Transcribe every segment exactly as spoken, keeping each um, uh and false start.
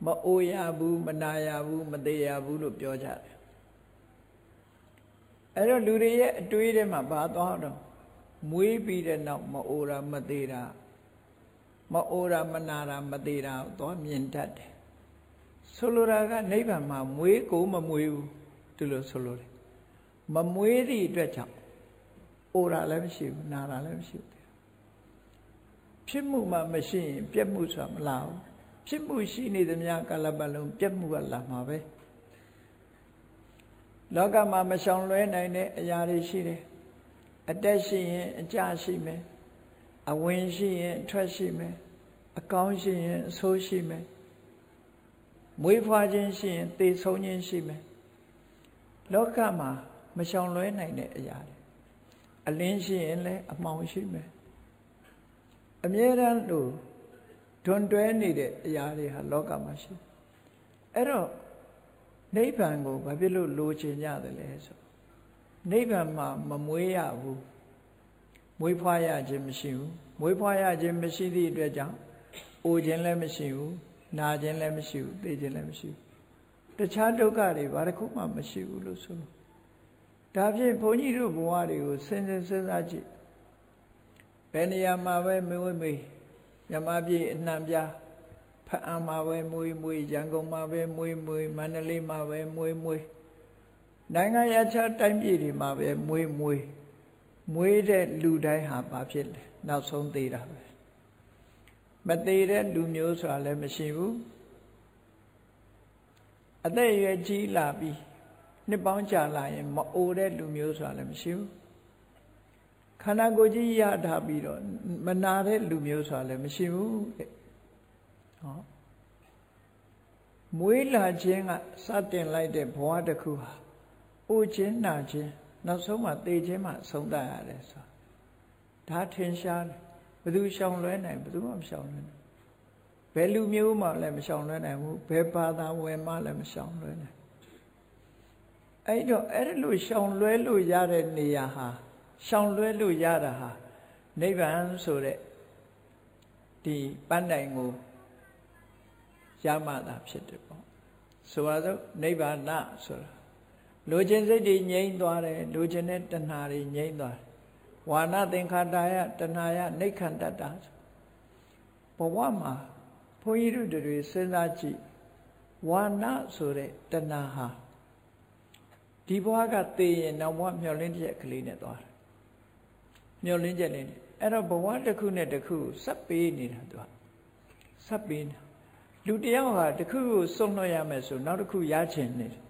မအိုရဘူးမနာရဘူးမသေးရဘူးလို့ပြောကြတယ်အဲ့တော့လူတွေရဲ့အတွေးထဲမှာဘာသွားတော့မွေးပြီးတဲ့နောက်မအိုတာမသေးတာမအိုတာမနာတာမသေးတာသွားမြင်တတ်တယ်ဆိုလိုတာကနိဗ္ဗာန်မှာမွေးကိုမမွေးဘူးဒီလိုဆိုလိုတယ်မမွေးသည့်အတွက်ကြောင့်အိုတာလည်းမရှိဘူးနာတာလည်းမရှိဘူးဖြစ်မှုမှမရှိရင်ပြက်မှုဆိုတာမလာဘူးဖြစ်မှုရှိနေသမျှကာလပတ်လုံးပြက်မှုကလာမှာပဲလောကမှာမရှောင်လွဲနိုင်တဲ့အရာတွေရှိတယ်အတက်ရှိရင်အကျရှိမယ်အဝင်ရှိရင်အထွက်ရှိမယ်အကောင်းရှိရင်အဆိုးရှိမယ်မွေးဖွားခြင်းရှိရင်သေဆုံးခြင်းရှိမယ်လောကမှာမရှောင်လွဲနိုင်တဲ့အရာတွေအလင်းရှိရင်လည်းအမှောင်ရှိမယ်အမြဲတမ်းလို့ဒွန်တွဲနေတဲ့အရာတွေဟာလောကမှာရှိအဲ့တော့နိဗ္ဗာန်ကိုဘာဖြစ်လို့လိုချင်ကြတယ်လဲဆိုနိဗ္ဗာန်မှာမမွေးရဘူးမွေးဖွားရခြင်းမရှိဘူးမွေးဖွားရခြင်းမရှိသည့်အတွက်ကြောင့်အိုခြင်းလည်းမရှိဘူးနာခြင်းလည်းမရှိဘူးသိခြင်းလည်းမရှိဘူးတခြားဒုက္ခတွေဘာတစ်ခုမှမရှိဘူးလို့ဆိုလို့ဒါဖြင့်ဘုန်းကြီးတို့ဘဝတွေကိုစဉ်းစားစဉ်းစားကြည့်ဘယ်နေရာမှာပဲမွေးမွေးမြမပြည်အနှံပြဖအံမှာပဲမွေးမွေးရန်ကုန်မှာပဲမွေးမွေးမန္တလေးမှာပဲမွေးမွေးနိုင်ငံရခြားတိုင်းပြည်တွေမှာပဲမွေးမွေးမွေးတဲ့လူတိုင်းဟာဘာဖြစ်လဲနောက်ဆုံးသေးတာပဲမသေးတဲ့လူမျိုးဆိုတာလည်းမရှိဘူးအသက်အရွယ်ကြီးလာပြီးနှစ်ပေါင်းကြာလာရင်မအိုတဲ့လူမျိုးဆိုတာလည်းမရှိဘူးခန္ဓာကိုယ်ကြီးရထားပြီးတော့မနာတဲ့လူမျိုးဆိုတာလည်းမရှိဘူးတဲ့ဟောမွေးလာခြင်းကစတင်လိုက်တဲ့ဘဝတစ်ခုဟာအိုခြင်းနာခြင်းနောက်ဆုံးမှသေခြင်းမှဆုံးတတ်ရတယ်ဆိုတာဒါထင်ရှားတယ်ဘယ်သူရှောင်လွဲနိုင်ဘယ်သူမှမရှောင်လွဲနိုင်ဘယ်လူမျိုးမှလည်းမရှောင်လွဲနိုင်ဘူးဘယ်ဘာသာဝင်မှလည်းမရှောင်လွဲနိုင်အဲ့တော့အဲ့လိုရှောင်လွဲလို့ရတဲ့နေရာဟာရှောင်လွဲလို့ရတာဟာနိဗ္ဗာန်ဆိုတဲ့ဒီပန်းတိုင်ကိုရမှသာဖြစ်တယ်ပေါ့ဆိုပါစို့နိဗ္ဗာန်ဆိုတာလိုချင်စိတ်တွေငြိမ်းသွားတယ်လိုချင်တဲ့တဏှာတွေငြိမ်းသွားတယ်ဝါနသင်္ခါတာယတဏှာယနိက္ခန္တတဘဝမှာဘုန်းကြီးတို့တွေစဉ်းစားကြည့်ဝါနဆိုတဲ့တဏှာဟာဒီဘဝကသိရင်နောက်ဘဝမျောလင်းချက်ကလေးနဲ့သွားတယ်မျောလင်းချက်လေးနဲ့အဲ့တော့ဘဝတစ်ခုနဲ့တစ်ခုစပ်ပေးနေတာသူကစပ်ပေးနေလူတယောက်ဟာတစ်ခုကိုစွန့်လွတ်ရမယ်ဆိုနောက်တစ်ခုရချင်နေတယ်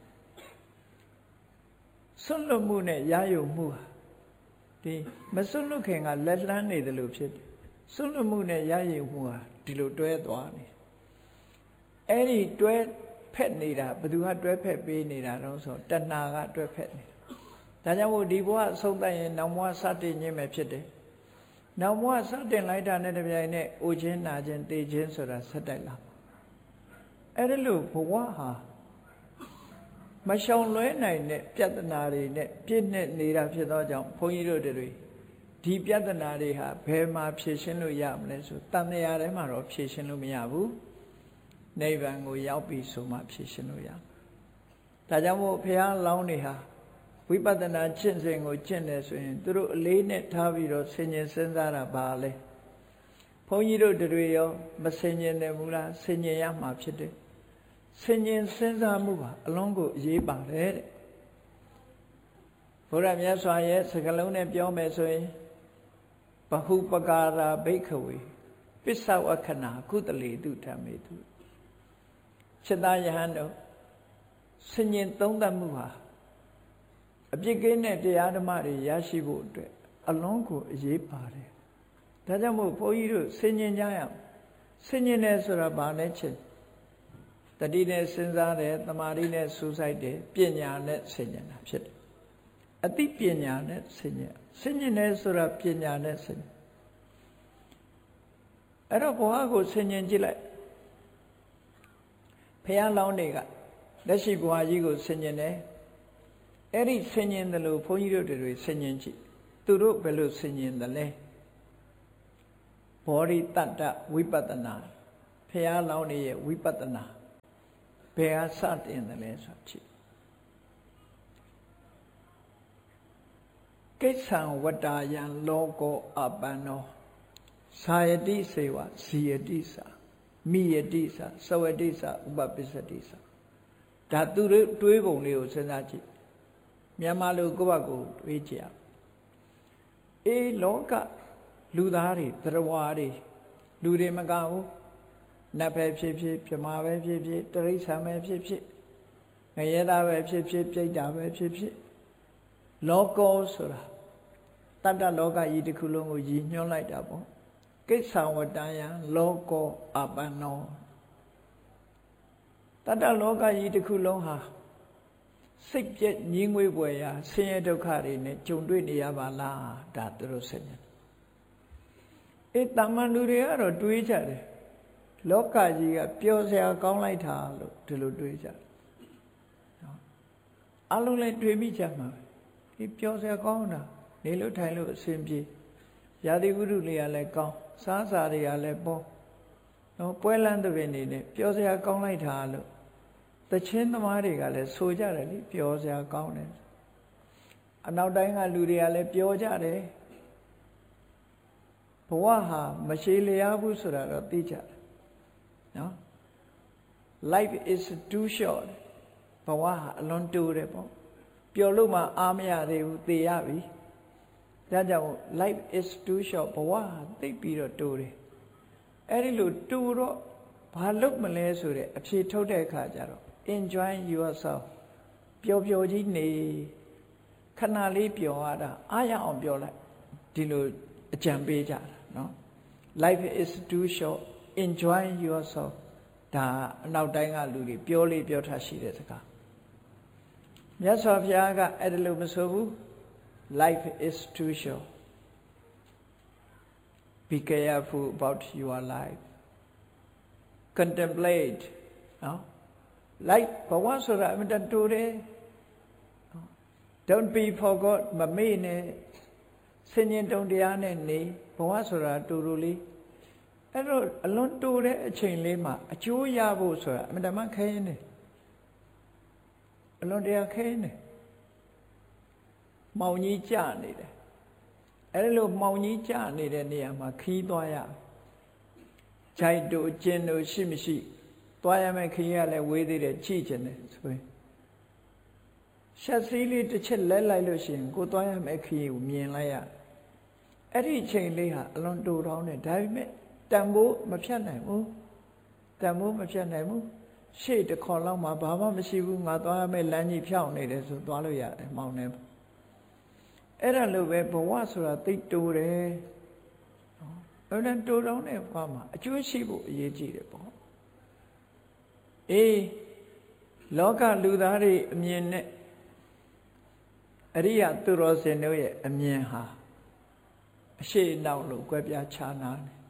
စွန့်လွတ်မှုနဲ့ရယုံမှုဟာဒီမစွန့်လွတ်ခင်ကလက်လန်းနေတယ်လို့ဖြစ်တယ်စွန့်လွတ်မှုနဲ့ရယုံမှုဟာဒီလိုတွဲသွားနေအဲ့ဒီတွဲဖက်နေတာဘယ်သူကတွဲဖက်ပေးနေတာတော့ဆိုတဏှာကတွဲဖက်နေတာဒါကြောင့်မို့ဒီဘဝအဆုံးသတ်ရင်နောက်ဘဝစတင်ခြင်းပဲဖြစ်တယ်နောက်ဘဝစတင်လိုက်တာနဲ့တပြိုင်နက်အိုခြင်းနာခြင်းတေခြင်းဆိုတာဆက်တိုက်လာအဲ့ဒါလို့ဘဝဟာမရှောင်လွဲနိုင်တဲ့ပြဿနာတွေနဲ့ပြည့်နေနေတာဖြစ်သောကြောင့်ဘုန်းကြီးတို့တွေဒီပြဿနာတွေဟာဘယ်မှာဖြေရှင်းလို့ရမလဲဆိုတန်တရားထဲမှာတော့ဖြေရှင်းလို့မရဘူးနိဗ္ဗာန်ကိုရောက်ပြီဆိုမှဖြေရှင်းလို့ရဒါကြောင့်မို့ဘုရားလောင်းတွေဟာဝိပဿနာကျင့်စဉ်ကိုကျင့်တယ်ဆိုရင်သူတို့အလေးနဲ့ထားပြီးတော့ဆင်ញင်စဉ်းစားတာပါလေဘုန်းကြီးတို့တွေရောမဆင်ញင်တယ်ဘူးလားဆင်ញင်ရမှာဖြစ်တယ်ဆင်ញင်စဉ်းစားမှုပါအလုံးကိုအရေးပါတယ်တဲ့ဘုရားမြတ်စွာရဲ့စကားလုံးနဲ့ပြောမယ်ဆိုရင်ဘဟုပကာရာဘိက္ခဝေပစ္စဝခဏကုတလေတုဓမ္မေတုစိတ္တယဟန်တို့ဆင်ញင်သုံးသပ်မှုဟာအပြစ်ကင်းတဲ့တရားဓမ္မတွေရရှိဖို့အတွက်အလုံးကိုအရေးပါတယ်ဒါကြောင့်မို့ဘုန်းကြီးတို့ဆင်ញင်ကြရအောင်ဆင်ញင်တယ်ဆိုတာဘာလဲချင်းတတိနဲ့စဉ်းစားတယ်သမာဓိနဲ့စူးစိုက်တယ်ပညာနဲ့ဆင်ញင်တာဖြစ်တယ်အသိပညာနဲ့ဆင်ញင်ဆင်ញင်တယ်ဆိုတာပညာနဲ့ဆင်ញင်အဲ့တော့ဘဝကိုဆင်ញင်ကြည့်လိုက်ဘုရားလောင်းတွေကလက်ရှိဘဝကြီးကိုဆင်ញင်တယ်အဲ့ဒီဆင်ញင်တယ်လို့ဘုန်းကြီးတို့တွေဆင်ញင်ကြည့်သူတို့ဘယ်လိုဆင်ញင်တယ်လဲဘောဓိတတ္တဝိပဿနာဘုရားလောင်းတွေရဲ့ဝိပဿနာဘယ်ဟာစတင်တယ်လဲဆိုကြည့်ကိစ္ဆံဝတ္တယံလောကောအပန္နောသာယတိစေဝဇီယတိစာမိယတိစာသဝတိစာဥပပစ္စတိစာဒါသူတို့တွေးပုံလေးကိုစဉ်းစားကြည့်မြန်မာလူကိုယ့်ဘက်ကိုတွေးကြည့်အေးလောကလူသားတွေသရဝါတွေလူတွေမကဘူးနတ်ပဲဖြစ်ဖြစ်ပြမာပဲဖြစ်ဖြစ်တရိစ္ဆာန်ပဲဖြစ်ဖြစ်ငရဲသားပဲဖြစ်ဖြစ်ပြိတ္တာပဲဖြစ်ဖြစ်လောကောဆိုတာတတ္တလောကကြီးတစ်ခုလုံးကိုရည်ညွှန်းလိုက်တာပေါ့ကိစ္ဆံဝတ္တယံလောကောအပန္နောတတ္တလောကကြီးတစ်ခုလုံးဟာစိတ်ပြည့်ငြင်းငွေ့ပွေရာဆင်းရဲဒုက္ခတွေနဲ့ကြုံတွေ့နေရပါလားဒါသူတို့ဆက်နေအေးတမန်လူတွေကတော့တွေးကြတယ်လောကကြီးကပျော်စရာကောင်းလိုက်တာလို့ဒီလိုတွေးကြတယ်နော်အလုံးလည်းတွေးမိကြမှာဒီပျော်စရာကောင်းတာနေလို့ထိုင်လို့အဆင်ပြေရာသီဥတုလေးကလည်းကောင်းစားစာတွေကလည်းပေါနော်ပွဲလန်းတဲ့ပင်နေနဲ့ပျော်စရာကောင်းလိုက်တာလို့တချင်းသမားတွေကလည်းဆိုကြတယ်လေပျော်စရာကောင်းတယ်အနောက်တိုင်းကလူတွေကလည်းပြောကြတယ်ဘဝဟာမရှိလျားဘူးဆိုတာတော့သိကြတယ်နော် life is too short ဘဝဟာအလွန်တိုတယ်ပေါ့ပျော်လို့မှအားမရသေးဘူးသေရပြီဒါကြောင့် life is too short ဘဝဟာသိပ်ပြီးတော့တိုတယ်အဲ့ဒီလိုတိုတော့ဘာလုပ်မလဲဆိုတဲ့အဖြေထုတ်တဲ့အခါကျတော့ enjoy yourself ပျော်ပျော်ကြီးနေခဏလေးပျော်ရတာအားရအောင်ပျော်လိုက်ဒီလိုအကြံပေးကြတာနော် life is too short enjoy yourself ဒါအနောက်တိုင်းကလူတွေပြောလေးပြောထားရှိတဲ့စကားမြတ်စွာဘုရားကအဲ့ဒါလို့မဆိုဘူး life is too short be careful about your life contemplate နော် life ဘဝဆိုတာအမှန်တူတယ် don't be forgot မမေ့နဲ့ဆင်ញင်တုံတရားနဲ့နေဘဝဆိုတာတူတူလေးအဲ့တော့အလွန်တူတဲ့အချိန်လေးမှာအကျိုးရဖို့ဆိုတာအမှန်တမ်းခဲရင်နေအလွန်တရားခဲနေမောင်ကြီးကြနေတယ်အဲ့လိုမောင်ကြီးကြနေတဲ့နေရာမှာခီးသွားရဂျိုက်တို့ကျင်းတို့ရှိမရှိသွားရမယ်ခီးရလဲဝေးသေးတယ်ကြည့်ချင်တယ်ဆိုရင်ရှက်စည်းလေးတစ်ချက်လဲလိုက်လို့ရှိရင်ကိုသွားရမယ်ခီးကိုမြင်လိုက်ရအဲ့ဒီချိန်လေးဟာအလွန်တူတောင်းတယ်ဒါပေမဲ့တန်ဖိုးမဖြတ်နိုင်ဘူးတန်ဖိုးမဖြတ်နိုင်ဘူးရှေ့တစ်ခေါက်လောက်မှဘာမှမရှိဘူးငါသွားရမယ်လမ်းကြီးဖြောင်းနေတယ်ဆိုသွားလို့ရတယ်မောင်းနေအဲ့ဒါလိုပဲဘဝဆိုတာသိတူတယ်နော်အဲ့ဒါတူတောင်းတဲ့ဘဝမှာအကျိုးရှိဖို့အရေးကြီးတယ်ပေါ့အေးလောကလူသားတွေအမြင်နဲ့အရိယသူတော်စင်တို့ရဲ့အမြင်ဟာအရှိနောက်လို့ကွဲပြားခြားနားတယ်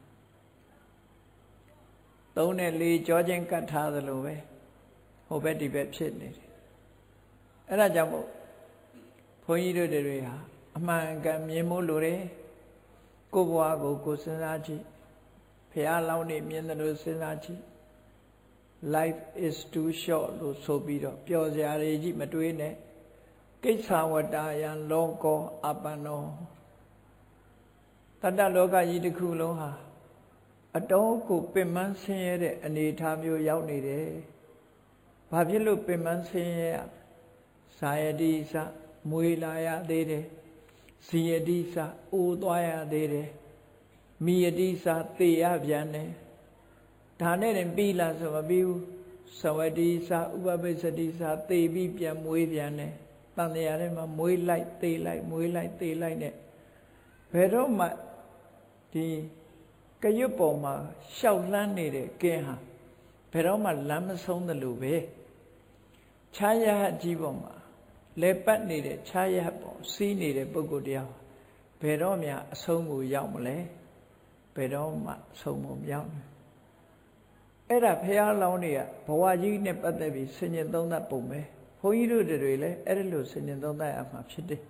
သုံးနဲ့လေးကြောချင်းကတ်ထားသလိုပဲဟိုဘက်ဒီဘက်ဖြစ်နေတယ်အဲ့ဒါကြောင့်မို့ဘုန်းကြီးတို့တွေဟာအမှန်ကန်မြင်မို့လို့တယ်ကိုယ့်ဘဝကိုကိုယ်စဉ်းစားကြည့်ဘုရားလောင်းနေမြင်တယ်လို့စဉ်းစားကြည့် life is too short လို့ဆိုပြီးတော့ပျော်စရာတွေကြီးမတွေးနဲ့ကိစ္ဆာဝတ္တယံလောကောအပန္နောတတ္တလောကကြီးတစ်ခုလုံးဟာအတော်ကိုပင်ပန်းဆင်းရဲတဲ့အနေအထားမျိုးရောက်နေတယ်။ဘာဖြစ်လို့ပင်ပန်းဆင်းရဲရဇာယတိစမွေလာရသေးတယ်။ဇီယတိစအိုသွားရသေးတယ်။မိယတိစသေရပြန်တယ်။ဒါနဲ့တင်ပြီးလားဆိုမပြီးဘူး။သဝတိစဥပပိစ္ဆတိစသေပြီးပြန်မွေးပြန်တယ်။တန်တရားထဲမှာမွေးလိုက်သေလိုက်မွေးလိုက်သေလိုက်နဲ့ဘယ်တော့မှဒီကရွတ်ပေါ်မှာရှောက်လှမ်းနေတဲ့ကင်းဟာဘယ်တော့မှလမ်းမဆုံးသလိုပဲခြားရဟကြီးပေါ်မှာလဲပတ်နေတဲ့ခြားရဟပေါ်စီးနေတဲ့ပုဂ္ဂိုလ်တရားဘယ်တော့မှအဆုံးကိုရောက်မလဲဘယ်တော့မှအဆုံးမရောက်ဘူးအဲ့ဒါဖះလောင်းတွေကဘဝကြီးနဲ့ပတ်သက်ပြီးဆင်ញင်သုံးသပ်ပုံပဲဘုန်းကြီးတို့တွေလည်းအဲ့ဒီလိုဆင်ញင်သုံးသပ်ရမှာဖြစ်တယ်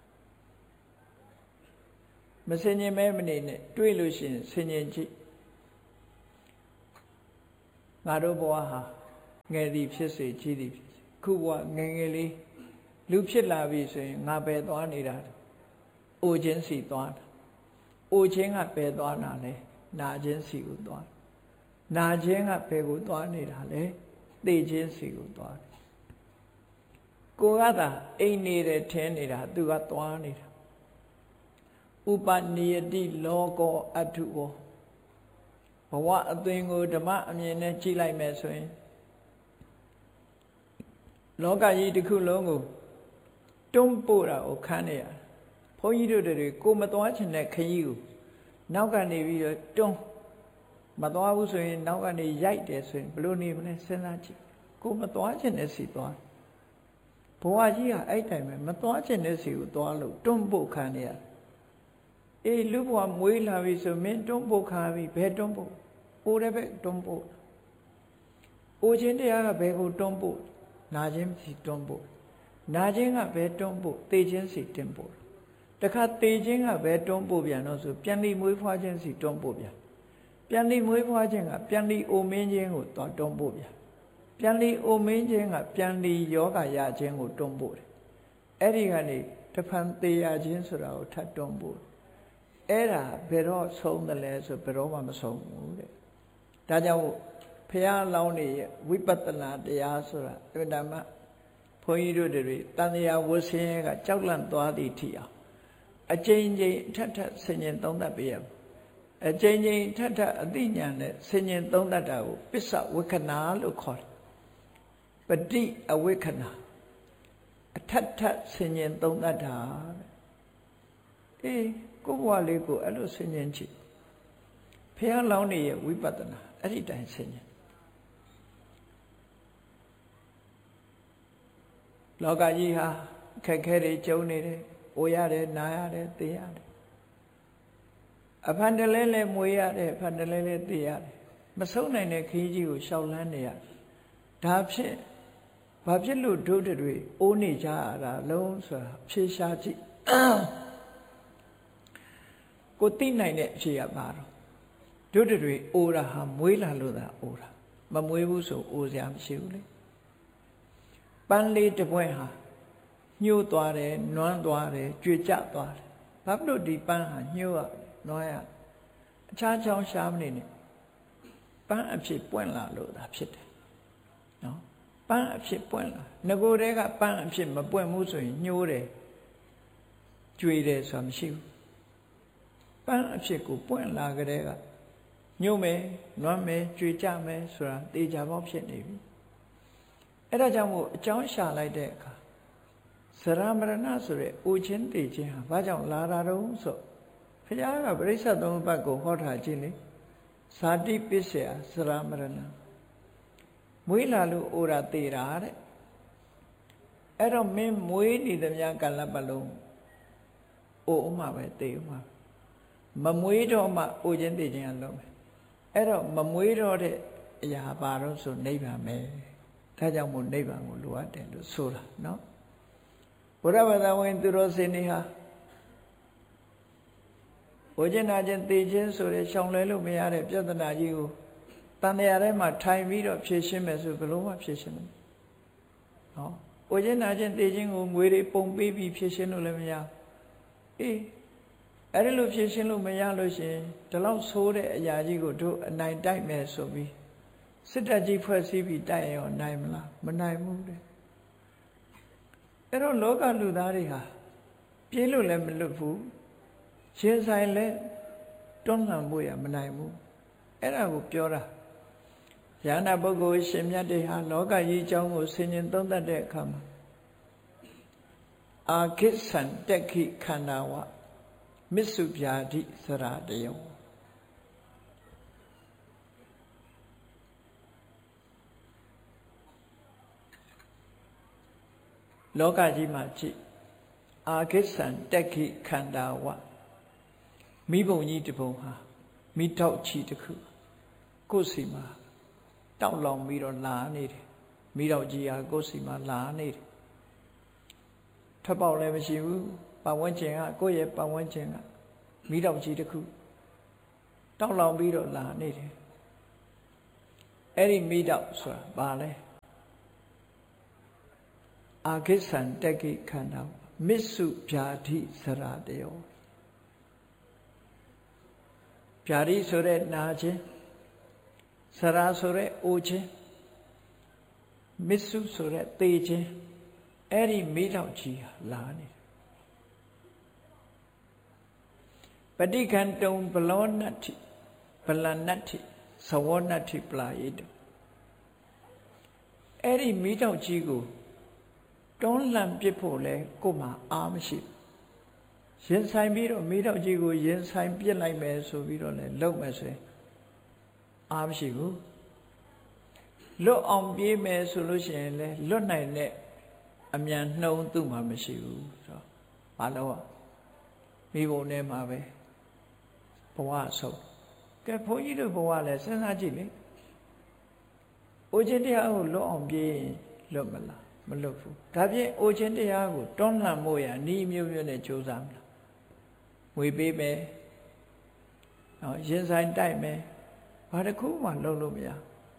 မဆင်ញင်မဲမနေနဲ့တွေးလို့ရှိရင်ဆင်ញင်ကြည့်ငါတို့ဘဝဟာငယ်သည်ဖြစ်စေကြီးသည်ဖြစ်စေခုဘဝငယ်ငယ်လေးလူဖြစ်လာပြီဆိုရင်ငါပဲသွားနေတာအိုခြင်းစီသွားတာအိုခြင်းကပဲသွားတာလဲနာခြင်းစီကိုသွားနာခြင်းကဘယ်ကိုသွားနေတာလဲသိခြင်းစီကိုသွားတယ်ကိုကသာအိမ်နေတယ်ထင်းနေတာသူကသွားနေတာဥပနိယတိလောကောအထုဝဘဝအသွင်ကိုဓမ္မအမြင်နဲ့ကြည့်လိုက်မယ်ဆိုရင်လောကကြီးတစ်ခုလုံးကိုတွန်းပို့တာကိုခံနေရဘုန်းကြီးတို့တွေကိုမသွားချင်တဲ့ခရီးကိုနောက်ကနေပြီးတော့တွန်းမသွားဘူးဆိုရင်နောက်ကနေရိုက်တယ်ဆိုရင်ဘလို့နေမလဲစဉ်းစားကြည့်ကိုမသွားချင်တဲ့စီသွားဘဝကြီးကအဲ့တိုင်ပဲမသွားချင်တဲ့စီကိုသွားလို့တွန်းပို့ခံနေရအေးလူဘဝမွေးလာပြီဆိုမင်းတွန်းပို့ခါပြီဘယ်တွန်းပို့အိုးတယ်ပဲတွန်းပို့အိုးခြင်းတရားကဘယ်ကိုတွန်းပို့နာခြင်းစီတွန်းပို့နာခြင်းကဘယ်တွန်းပို့သေခြင်းစီတင်ပို့တခါသေခြင်းကဘယ်တွန်းပို့ပြန်တော့ဆိုပြန်လီမွေးဖွားခြင်းစီတွန်းပို့ပြန်ပြန်လီမွေးဖွားခြင်းကပြန်လီအိုမင်းခြင်းကိုတွန်းပို့ပြန်ပြန်လီအိုမင်းခြင်းကပြန်လီယောဂရခြင်းကိုတွန်းပို့တယ်အဲ့ဒီကနေတဖန်သေရခြင်းဆိုတာကိုထပ်တွန်းပို့အဲ့ဒါဘယ်တော့ဆုံးတယ်လဲဆိုဘယ်တော့မှမဆုံးဘူးတဲ့ဒါကြောင့်ဘုရားလောင်းနေရဲ့ဝိပဿနာတရားဆိုတာအမှန်တမ်းဘုန်းကြီးတို့တွေတန်တရားဝဆင်းရဲကကြောက်လန့်သွားသည့်ထိအောင်အကျဉ်းချင်းထပ်ထပ်ဆင်ញင်သုံးသပ်ပေးရမယ်အကျဉ်းချင်းထပ်ထပ်အသိဉာဏ်နဲ့ဆင်ញင်သုံးသပ်တာကိုပစ္စဝေခဏလို့ခေါ်တယ်ပฏิအဝေခဏအထပ်ထပ်ဆင်ញင်သုံးသပ်တာတဲ့အေးကိုယ်ဘဝလေးကိုအဲ့လိုဆင်ញင်ကြည့်ဘုရားလောင်းနေရဲ့ဝိပဿနာအဲ့ဒီတိုင်ဆင်ញင်လောကကြီးဟာခက်ခဲတွေကြုံနေတယ်။အိုရတယ်နာရတယ်သိရတယ်။အဖန်တလဲလဲမွေးရတယ်အဖန်တလဲလဲသိရတယ်။မဆုံးနိုင်တဲ့ခရီးကြီးကိုရှောက်လန်းနေရတယ်။ဒါဖြစ်ဘာဖြစ်လို့တို့တွေအိုးနေကြရတာလုံးဆိုတာဖြေရှားကြည့်။ကိုသိနိုင်တဲ့အဖြေကပါတော့တို့တွေအိုးတာဟာမွေးလာလို့သာအိုးတာမမွေးဘူးဆိုအိုးစရာမရှိဘူးလေ။ပန်းလေးတစ်ပွင့်ဟာညှို့သွားတယ်နွမ်းသွားတယ်ကြွေကျသွားတယ်ဘာဖြစ်လို့ဒီပန်းဟာညှို့ရနွမ်းရအခြားချောင်းရှားမနေနဲ့ပန်းအဖြစ်ပွင့်လာလို့သာဖြစ်တယ်နော်ပန်းအဖြစ်ပွင့်လာငကိုယ်တည်းကပန်းအဖြစ်မပွင့်ဘူးဆိုရင်ညှို့တယ်ကြွေတယ်ဆိုတာမရှိဘူးပန်းအဖြစ်ကိုပွင့်လာကြတဲ့ကညှို့မယ်နွမ်းမယ်ကြွေကျမယ်ဆိုတာတေချာပေါက်ဖြစ်နေပြီအဲ့ဒါကြောင့်မို့အကြောင်းရှာလိုက်တဲ့အခါဇရာမရဏဆိုတဲ့အိုခြင်းတည်ခြင်းဟာဘာကြောင့်လာတာတုံးဆိုဘုရားကပရိစ္ဆေသုံးပတ်ကိုဟောထားခြင်းလေဇာတိပစ္စယဇရာမရဏမွေးလာလို့အိုတာတည်တာတဲ့အဲ့တော့မင်းမွေးနေသမျှကာလပတ်လုံးအိုဥမှာပဲတည်ဥမှာမမွေးတော့မှအိုခြင်းတည်ခြင်းအလုံးပဲအဲ့တော့မမွေးတော့တဲ့အရာဘာလို့ဆိုနိဗ္ဗာန်ပဲဒါကြောင့်မို့နိဗ္ဗာန်ကိုလိုအပ်တယ်လို့ဆိုတာနော်ဘုရားဘာသာဝင်သူတော်စင်တွေဟာဘုရားနာခြင်းသိခြင်းဆိုတဲ့ရှောင်လွဲလို့မရတဲ့ပြဿနာကြီးကိုတန်တရားထဲမှာထိုင်ပြီးတော့ဖြေရှင်းမယ်ဆိုဘယ်လိုမှဖြေရှင်းမလဲနော်ဘုရားနာခြင်းသိခြင်းကိုငွေတွေပုံပေးပြီးဖြေရှင်းလို့လည်းမရအေးအဲ့ဒီလိုဖြေရှင်းလို့မရလို့ရှိရင်ဒီလောက်ဆိုးတဲ့အရာကြီးကိုတို့အနိုင်တိုက်မယ်ဆိုပြီးစစ်တပ်ကြီးဖွဲ့စည်းပြီးတိုက်ရောနိုင်မလားမနိုင်ဘူးတဲ့အဲ့တော့လောကလူသားတွေဟာပြေးလို့လည်းမလွတ်ဘူးရှင်ဆိုင်လည်းတွန်းလှန်ဖို့ရမနိုင်ဘူးအဲ့ဒါကိုပြောတာဉာဏပုဂ္ဂိုလ်ရှင်မြတ်တွေဟာလောကကြီးအကြောင်းကိုဆင်ခြင်သုံးသပ်တဲ့အခါမှာအာခိသံတက်ခိခန္ဓာဝမစ္စုဗျာတိသရတယောလောကကြီးမှာကြည့်အာခိသံတက်ခိခန္ဓာဝမိဘုံကြီးတစ်ပုံဟာမိတောက်ချီတစ်ခုကိုယ်စီမှာတောက်လောင်ပြီးတော့လာနေတယ်မိတောက်ကြီးဟာကိုယ်စီမှာလာနေတယ်ထပ်ပေါက်လည်းမရှိဘူးပတ်ဝန်းကျင်ကကိုယ့်ရဲ့ပတ်ဝန်းကျင်ကမိတောက်ကြီးတစ်ခုတောက်လောင်ပြီးတော့လာနေတယ်အဲ့ဒီမိတောက်ဆိုတာဘာလဲအာခိသံတက်ကိခန္ဓာမစ္စုဗျာတိဇရာတယောဗျာတိဆိုတဲ့နာခြင်းဇရာဆိုတဲ့အိုခြင်းမစ္စုဆိုတဲ့သေခြင်းအဲ့ဒီမိလောက်ကြီးဟာလာနေပဋိခန္တုံဘလောနတ္ထိဗလနတ္ထိသဝနတ္ထိပလာယိတအဲ့ဒီမိတော့ကြီးကိုတွန်းလှန်ပစ်ဖို့လဲကိုယ်မှာအားမရှိရင်ဆိုင်ပြီးတော့မိတော့ကြီးကိုရင်ဆိုင်ပစ်လိုက်မယ်ဆိုပြီးတော့လဲလုံမယ်ဆိုရင်အားမရှိဘူးလွတ်အောင်ပြေးမယ်ဆိုလို့ရှိရင်လဲလွတ်နိုင်တဲ့အမြန်နှုံသူ့မှာမရှိဘူးဆိုတော့ဘာလို့မိဘုံထဲမှာပဲဘဝဆုံးကဲဘုန်းကြီးတို့ဘဝလဲစဉ်းစားကြည့်လေအိုခြင်းတရားကိုလွတ်အောင်ပြေးလွတ်မလားမလွတ်ဘူးဒါဖြင့်အိုခြင်းတရားကိုတွန်းလှန်ဖို့ရဤမျိုးမျိုးနဲ့ကြိုးစားမလားငွေပေးမယ်နော်ရင်ဆိုင်တိုက်မယ်ဘာတစ်ခုမှလုပ်လို့မရ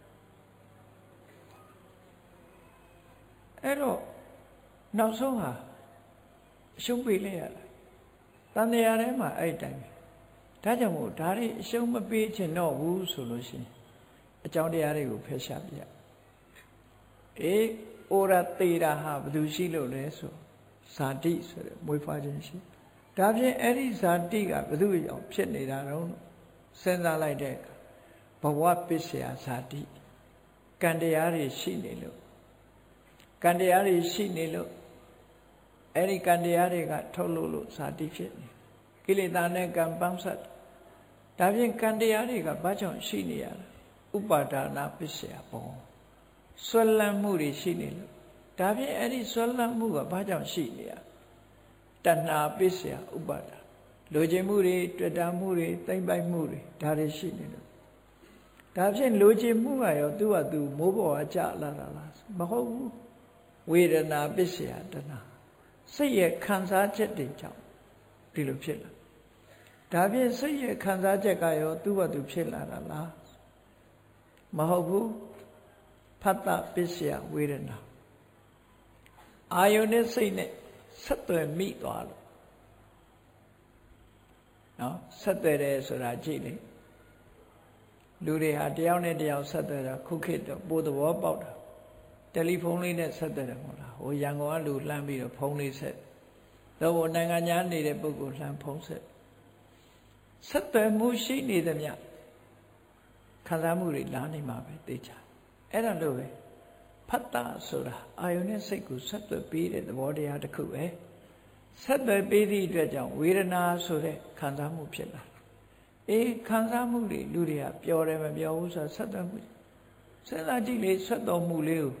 အဲ့တော့နောက်ဆုံးဟာအရှုံးပေးလိုက်ရတာတန်တရားထဲမှာအဲ့တိုင်ဒါကြောင့်မို့ဒါတွေအရှုံးမပေးချင်တော့ဘူးဆိုလို့ရှိရင်အကြောင်းတရားတွေကိုဖယ်ရှားပြအေးဩရတေရာဟာဘယ်သူရှိလို့လဲဆိုဇာတိဆိုတဲ့မွေးဖွားခြင်းရှိဒါဖြင့်အဲ့ဒီဇာတိကဘယ်သူကြောင့်ဖြစ်နေတာတော့စဉ်းစားလိုက်တဲ့ဘဝပစ္စယဇာတိကံတရားတွေရှိနေလို့ကံတရားတွေရှိနေလို့အဲ့ဒီကံတရားတွေကထုတ်လို့လို့ဇာတိဖြစ်နေကိလေသာနဲ့ကံပန်းဆက်ဒါဖြင့်ကံတရားတွေကဘာကြောင့်ရှိနေရလဲဥပါဒါနာပစ္စယဘောဆွဲလန်းမှုတွေရှိနေလို့ဒါဖြင့်အဲ့ဒီဆွဲလန်းမှုကဘာကြောင့်ရှိနေရတဏှာပစ္စယဥပါဒါလိုချင်မှုတွေတွေ့တာမှုတွေသိမ့်ပိုက်မှုတွေဒါတွေရှိနေလို့ဒါဖြင့်လိုချင်မှုကရောသူ့ဟာသူမိုးပေါ်အကြလာတာလားမဟုတ်ဘူးဝေဒနာပစ္စယတဏှာစိတ်ရဲ့ခံစားချက်တွေကြောင့်ဒီလိုဖြစ်လာဒါဖြင့်စိတ်ရဲ့ခံစားချက်ကရောသူ့ဘာသူဖြစ်လာတာလားမဟုတ်ဘူးဖတ်တာပစ္စယဝေဒနာအာယုန်နဲ့စိတ်နဲ့ဆက်သွယ်မိသွားလို့နော်ဆက်သွယ်တယ်ဆိုတာကြည့်လေလူတွေဟာတယောက်နဲ့တယောက်ဆက်သွယ်တာခုခေတ်တော့ပိုသဘောပေါက်တာတယ်လီဖုန်းလေးနဲ့ဆက်သွယ်တယ်မဟုတ်လားဟိုရန်ကုန်ကလူလှမ်းပြီးတော့ဖုန်းလေးဆက်တော့နိုင်ငံခြားနေတဲ့ပုဂ္ဂိုလ်လှမ်းဖုန်းဆက်ဆက်သွယ်မှုရှိနေသမျှခံစားမှုတွေလာနေမှာပဲသိချာအဲ့ဒါလို့ပဲဖတ်တာဆိုတာအာယုန်နဲ့စိတ်ကိုဆက်သွယ်ပေးတဲ့သဘောတရားတစ်ခုပဲဆက်သွယ်ပေးသည့်အတွက်ကြောင့်ဝေဒနာဆိုတဲ့ခံစားမှုဖြစ်လာအေးခံစားမှုတွေလူတွေကပျော်တယ်မပျော်ဘူးဆိုတာဆက်သွယ်မှုစဉ်းစားကြည့်လေဆက်သွယ်မှုလေးကို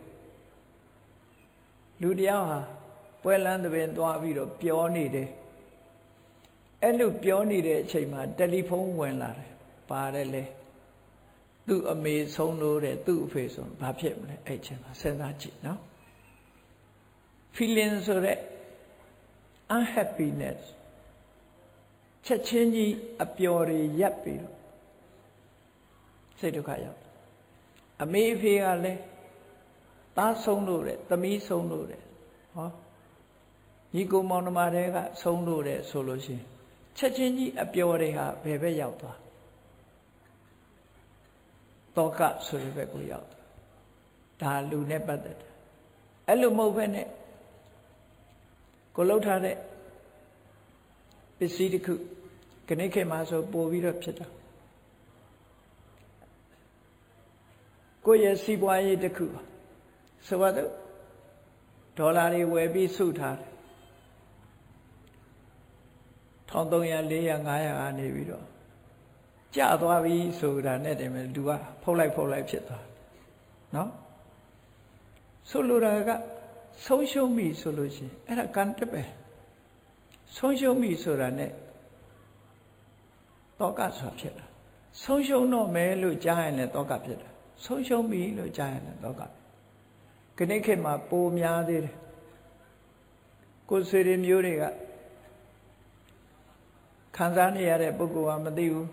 လူတယောက်ဟာပွဲလန်းသဘင်သွားပြီးတော့ပျော်နေတယ်အဲ့လိုပျော်နေတဲ့အချိန်မှာတယ်လီဖုန်းဝင်လာတယ်ပါတယ်လေသူ့အမေဆုံးလို့တဲ့သူ့အဖေဆုံးဘာဖြစ်မလဲအဲ့ချိန်မှာစဉ်းစားကြည့်နော် feeling ဆိုတဲ့ unhappiness ချက်ချင်းကြီးအပျော်တွေရပ်ပြီးတော့စိတ်ဒုက္ခရောက်အမေအဖေကလည်းသားဆုံးလို့တဲ့သမီးဆုံးလို့တဲ့ဟောညီကိုမောင်နှမတွေကဆုံးလို့တဲ့ဆိုလို့ရှိရင်ချက်ချင်းကြီးအပျော်တွေဟာဘယ်ဘက်ရောက်သွားတောကဆိုတဲ့ဘက်ကိုရောက်ဒါလူနဲ့ပတ်သက်တယ်အဲ့လိုမဟုတ်ဘဲနဲ့ကိုလှုပ်ထားတဲ့ပစ္စည်းတစ်ခုခဏခေတ်မှာဆိုပို့ပြီးတော့ဖြစ်တာကိုယ့်ရဲ့စီးပွားရေးတစ်ခုဆိုတော့ဒေါ်လာတွေဝယ်ပြီးစုထားတယ်တစ်ထောင်သုံးရာလေးရာငါးရာကနေပြီးတော့ကျသွားပြီဆိုတာနဲ့တည်းမဲ့လူကဖုတ်လိုက်ဖုတ်လိုက်ဖြစ်သွားနော်ဆိုလိုတာကဆုံးရှုံးပြီဆိုလို့ရှိရင်အဲ့ဒါကံတက်ပဲဆုံးရှုံးပြီဆိုတာနဲ့တောကဆိုတာဖြစ်တာဆုံးရှုံးတော့မယ်လို့ကြားရင်လည်းတောကဖြစ်တာဆုံးရှုံးပြီလို့ကြားရင်လည်းတောကခဏခေတ်မှာပိုများသေးတယ်ကိုယ်ဆွေတွေမျိုးတွေကခံစားနေရတဲ့ပုဂ္ဂိုလ်ကမသိဘူး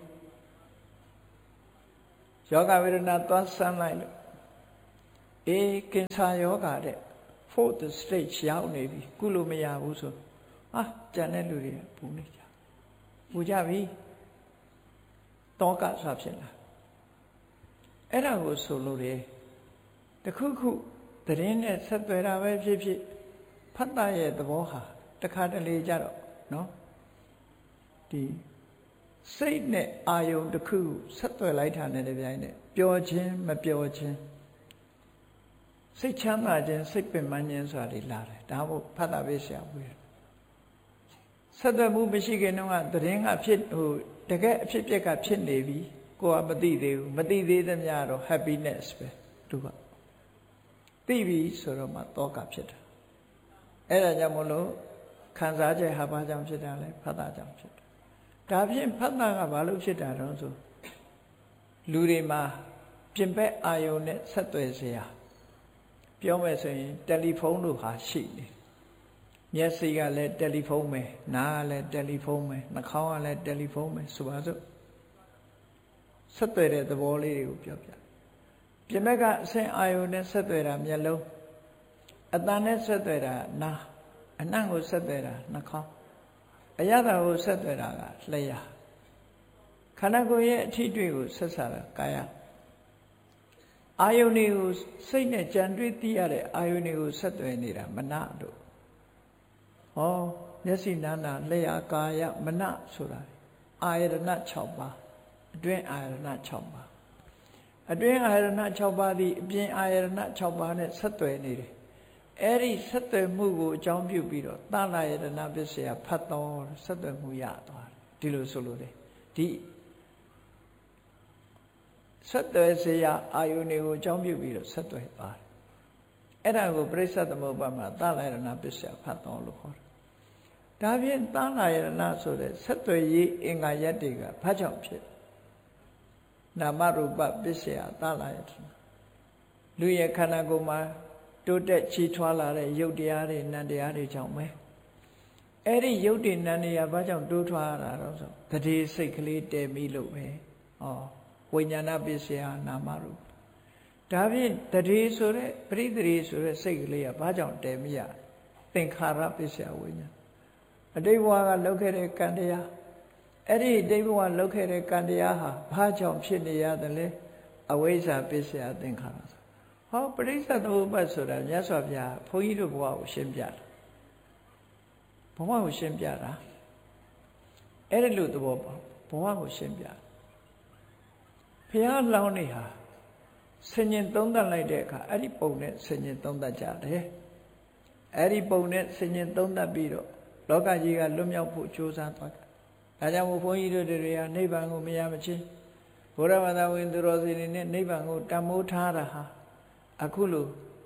ယောဂဝေဒနာသွားဆန်းလိုက်လို့အေးကင်ဆာယောဂတဲ့ fourth stage ရောက်နေပြီကုလို့မရဘူးဆိုဟာကြံတဲ့လူတွေပူနေကြပူကြပြီတောကဆိုဖြစ်လာအဲ့ဒါကိုဆိုလို့လေတခုခုသတင်းနဲ့ဆက်သွယ်တာပဲဖြစ်ဖြစ်ဖတ်တာရဲ့သဘောဟာတခါတလေကြတော့နော်ဒီစိတ်နဲ့အာယုံတစ်ခုဆက်သွယ်လိုက်တာနဲ့တပြိုင်နက်ပျော်ခြင်းမပျော်ခြင်းစိတ်ချမ်းသာခြင်းစိတ်ပင်ပန်းခြင်းဆိုတာတွေလာတယ်ဒါမို့ဖတ်တာပဲဆရာဝေးဆက်သွယ်မှုမရှိခင်တော့သတင်းကဖြစ်ဟိုတကယ်အဖြစ်ပြက်ကဖြစ်နေပြီကိုကမသိသေးဘူးမသိသေးသမျှတော့ happiness ပဲသူကသိပြီဆိုတော့မှတောကဖြစ်တာအဲ့ဒါကြောင့်မလို့ခံစားချက်ဟာဘာကြောင့်ဖြစ်တာလဲဖတ်တာကြောင့်ဖြစ်တာဒါဖြင့်ဖတ်တာကဘာလို့ဖြစ်တာတော့ဆိုလူတွေမှာပြင်ပအာယုံနဲ့ဆက်သွယ်เสียပြောမယ်ဆိုရင်တယ်လီဖုန်းတို့ဟာရှိနေမျက်စိကလည်းတယ်လီဖုန်းပဲနားကလည်းတယ်လီဖုန်းပဲနှာခေါင်းကလည်းတယ်လီဖုန်းပဲဆိုပါစို့ဆက်သွယ်တဲ့သဘောလေးတွေကိုပြောပြပြင်ဘက်ကအဆင့်အာယုံနဲ့ဆက်သွယ်တာမျက်လုံးအတန်နဲ့ဆက်သွယ်တာနားအနံ့ကိုဆက်သွယ်တာနှာခေါင်းအရသာကိုဆက်သွယ်တာကလျှာခန္ဓာကိုယ်ရဲ့အထီးတွေ့ကိုဆက်ဆံတာကာယအာယုန်တွေကိုစိတ်နဲ့ကြံတွေးသိရတဲ့အာယုန်တွေကိုဆက်သွယ်နေတာမနတို့ဟောမျက်စိနာနာလျှာကာယမနဆိုတာအာယတနာ၆ပါးအတွင်းအာယတနာ၆ပါးအတွင်းအာယတနာ၆ပါးသည်အပြင်အာယတနာ၆ပါးနဲ့ဆက်သွယ်နေတယ်အဲ့ဒီဆက်သွယ်မှုကိုအကြောင်းပြုပြီးတော့သလယတနာပစ္စယဖတ်တော်ဆက်သွယ်မှုရသွားတယ်ဒီလိုဆိုလို့လေဒီဆက်သွယ်เสียအာယုန်တွေကိုအကြောင်းပြုပြီးတော့ဆက်သွယ်သွားတယ်အဲ့ဒါကိုပရိစ္ဆေသမုပ္ပါမှာသလယတနာပစ္စယဖတ်တော်လို့ခေါ်တယ်ဒါဖြင့်သလယတနာဆိုတဲ့ဆက်သွယ်ရေးအင်္ဂါရက်တွေကဘာကြောင့်ဖြစ်နာမရူပပစ္စယသလယတနာလူရဲ့ခန္ဓာကိုယ်မှာတိုးတက်ချီးထွားလာတဲ့ရုပ်တရားတွေနံတရားတွေကြောင့်ပဲအဲ့ဒီရုပ်တွေနံတရားဘာကြောင့်တိုးထွားရတာတော့ဆိုတတိစိတ်ကလေးတည်ပြီးလို့ပဲဩဝိညာဏပစ္စယနာမရူပဒါဖြင့်တတိဆိုတဲ့ပရိသေရီဆိုတဲ့စိတ်ကလေးကဘာကြောင့်တည်မိရသင်္ခါရပစ္စယဝိညာဉ်အတိတ်ဘဝကလောက်ခဲ့တဲ့ကံတရားအဲ့ဒီအတိတ်ဘဝလောက်ခဲ့တဲ့ကံတရားဟာဘာကြောင့်ဖြစ်နေရတယ်လဲအဝိဇ္ဇာပစ္စယသင်္ခါရဟောပရိစ္ဆေသမုပ္ပါဆိုတာမြတ်စွာဘုရားဘုန်းကြီးတို့ဘဝကိုရှင်းပြတာဘဝကိုရှင်းပြတာအဲ့ဒီလိုသဘောပေါ့ဘဝကိုရှင်းပြဘုရားလောင်းနေဟာဆင်ញင်သုံးသပ်လိုက်တဲ့အခါအဲ့ဒီပုံနဲ့ဆင်ញင်သုံးသပ်ကြတယ်အဲ့ဒီပုံနဲ့ဆင်ញင်သုံးသပ်ပြီးတော့လောကကြီးကလွတ်မြောက်ဖို့ကြိုးစားသွားတာဒါကြောင့်မို့ဘုန်းကြီးတို့တွေကနိဗ္ဗာန်ကိုမရမချင်းဘုရားဘာသာဝင်သူတော်စင်တွေနဲ့နိဗ္ဗာန်ကိုတန်မိုးထားတာဟာအခုလို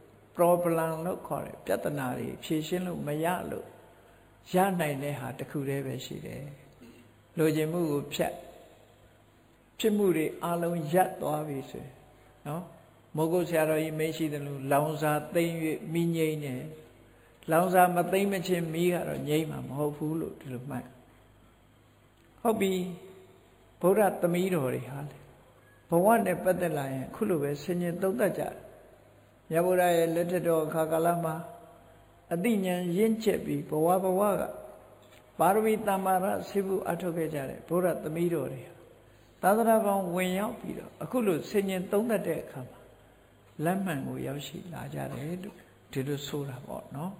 problem လို့ခေါ်တယ်ပြဿနာတွေဖြေရှင်းလို့မရလို့ရနိုင်တဲ့ဟာတစ်ခုတည်းပဲရှိတယ်လိုချင်မှုကိုဖြတ်ဖြစ်မှုတွေအလုံးရပ်သွားပြီဆိုရင်နော်မိုးကုတ်ဆရာတော်ကြီးမရှိတယ်လို့လောင်စာသိမ့်၍မိငိမ့်တယ်လောင်စာမသိမ့်မချင်းမိကတော့ငိမ့်မှာမဟုတ်ဘူးလို့ဒီလိုမှတ်ဟုတ်ပြီဗုဒ္ဓသမီးတော်တွေဟာလေဘဝနဲ့ပတ်သက်လာရင်အခုလိုပဲဆင်ញင်သုံးသပ်ကြတယ်မြတ်ဗုဒ္ဓရဲ့လက်ထက်တော်အခါကာလမှာအသိဉာဏ်ရင့်ကျက်ပြီးဘဝဘဝကပါရမီတမ္မာရဆေးဖို့အထောက်ခဲ့ကြတယ်ဘုရားသမီးတော်တွေသာသနာပေါင်းဝင်ရောက်ပြီးတော့အခုလိုဆင်ញင်သုံးသပ်တဲ့အခါမှာလက်မှန်ကိုရောက်ရှိလာကြတယ်လို့ဒီလိုဆိုတာပေါ့နော်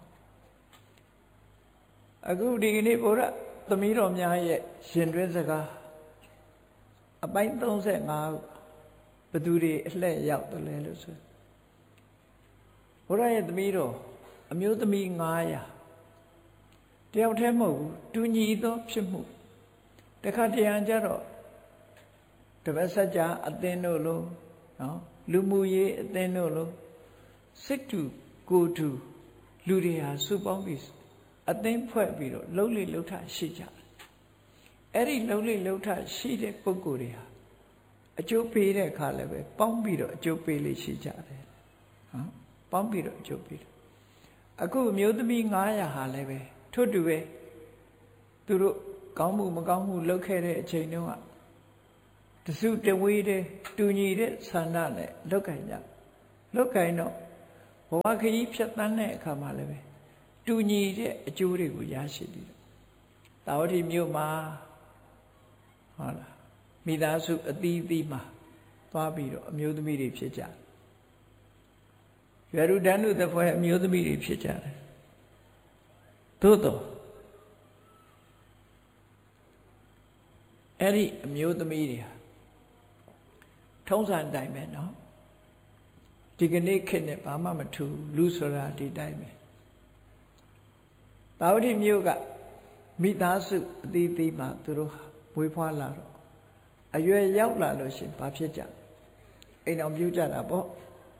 အခုဒီကနေ့ဘုရားသမီးတော်များရဲ့ရှင်တွင်းစကားအပိုင်း၃၅ဘသူတွေအလှည့်ရောက်တယ်လဲလို့ဆိုဘုရားရဲ့သမီးတော်အမျိုးသမီး၅ရာတယောက်တည်းမဟုတ်ဘူးတူညီသောဖြစ်မှုတခါတရံကြတော့တပတ်ဆက်ကြအသင်းတို့လို့နော်လူမှုရေးအသင်းတို့လို့စစ်တူကိုတူလူတွေဟာစုပေါင်းပြီးအသင်းဖွဲ့ပြီးတော့လှုပ်လေလှုပ်ထရှိကြတယ်အဲ့ဒီလှုပ်လေလှုပ်ထရှိတဲ့ပုဂ္ဂိုလ်တွေဟာအကျိုးပေးတဲ့အခါလည်းပဲပေါင်းပြီးတော့အကျိုးပေးလေးရှိကြတယ်နော်ပေါင်းပြီးတော့အကျိုးပေးတယ်အခုအမျိုးသမီး၅ရာဟာလည်းပဲထို့တူပဲသူတို့ကောင်းမှုမကောင်းမှုလုပ်ခဲ့တဲ့အချိန်တုန်းကတစုတဝေးတဲ့တူညီတဲ့ဆန္ဒနဲ့လောက်ကင်ကြလောက်ကင်တော့ဘဝခရီးဖြတ်သန်းတဲ့အခါမှာလည်းပဲတူညီတဲ့အကျိုးတွေကိုရရှိတယ်တာဝတိမြို့မှာဟုတ်လားမိသားစုအသီးသီးမှာသွားပြီးတော့အမျိုးသမီးတွေဖြစ်ကြတယ်ရွယ်လူတန်းလူတစ်ဖွဲ့အမျိုးသမီးတွေဖြစ်ကြတယ်သို့တော့အဲ့ဒီအမျိုးသမီးတွေဟာထုံးစံတိုင်းပဲเนาะဒီကနေ့ခေတ်နဲ့ဘာမှမထူးလူဆိုတာဒီတိုင်းပဲတာဝတိမြို့ကမိသားစုအသီးသီးမှာသူတို့မွေးဖွားလာတော့အရွယ်ရောက်လာလို့ရှင်ဘာဖြစ်ကြအိမ်အောင်ပြုကြတာပေါ့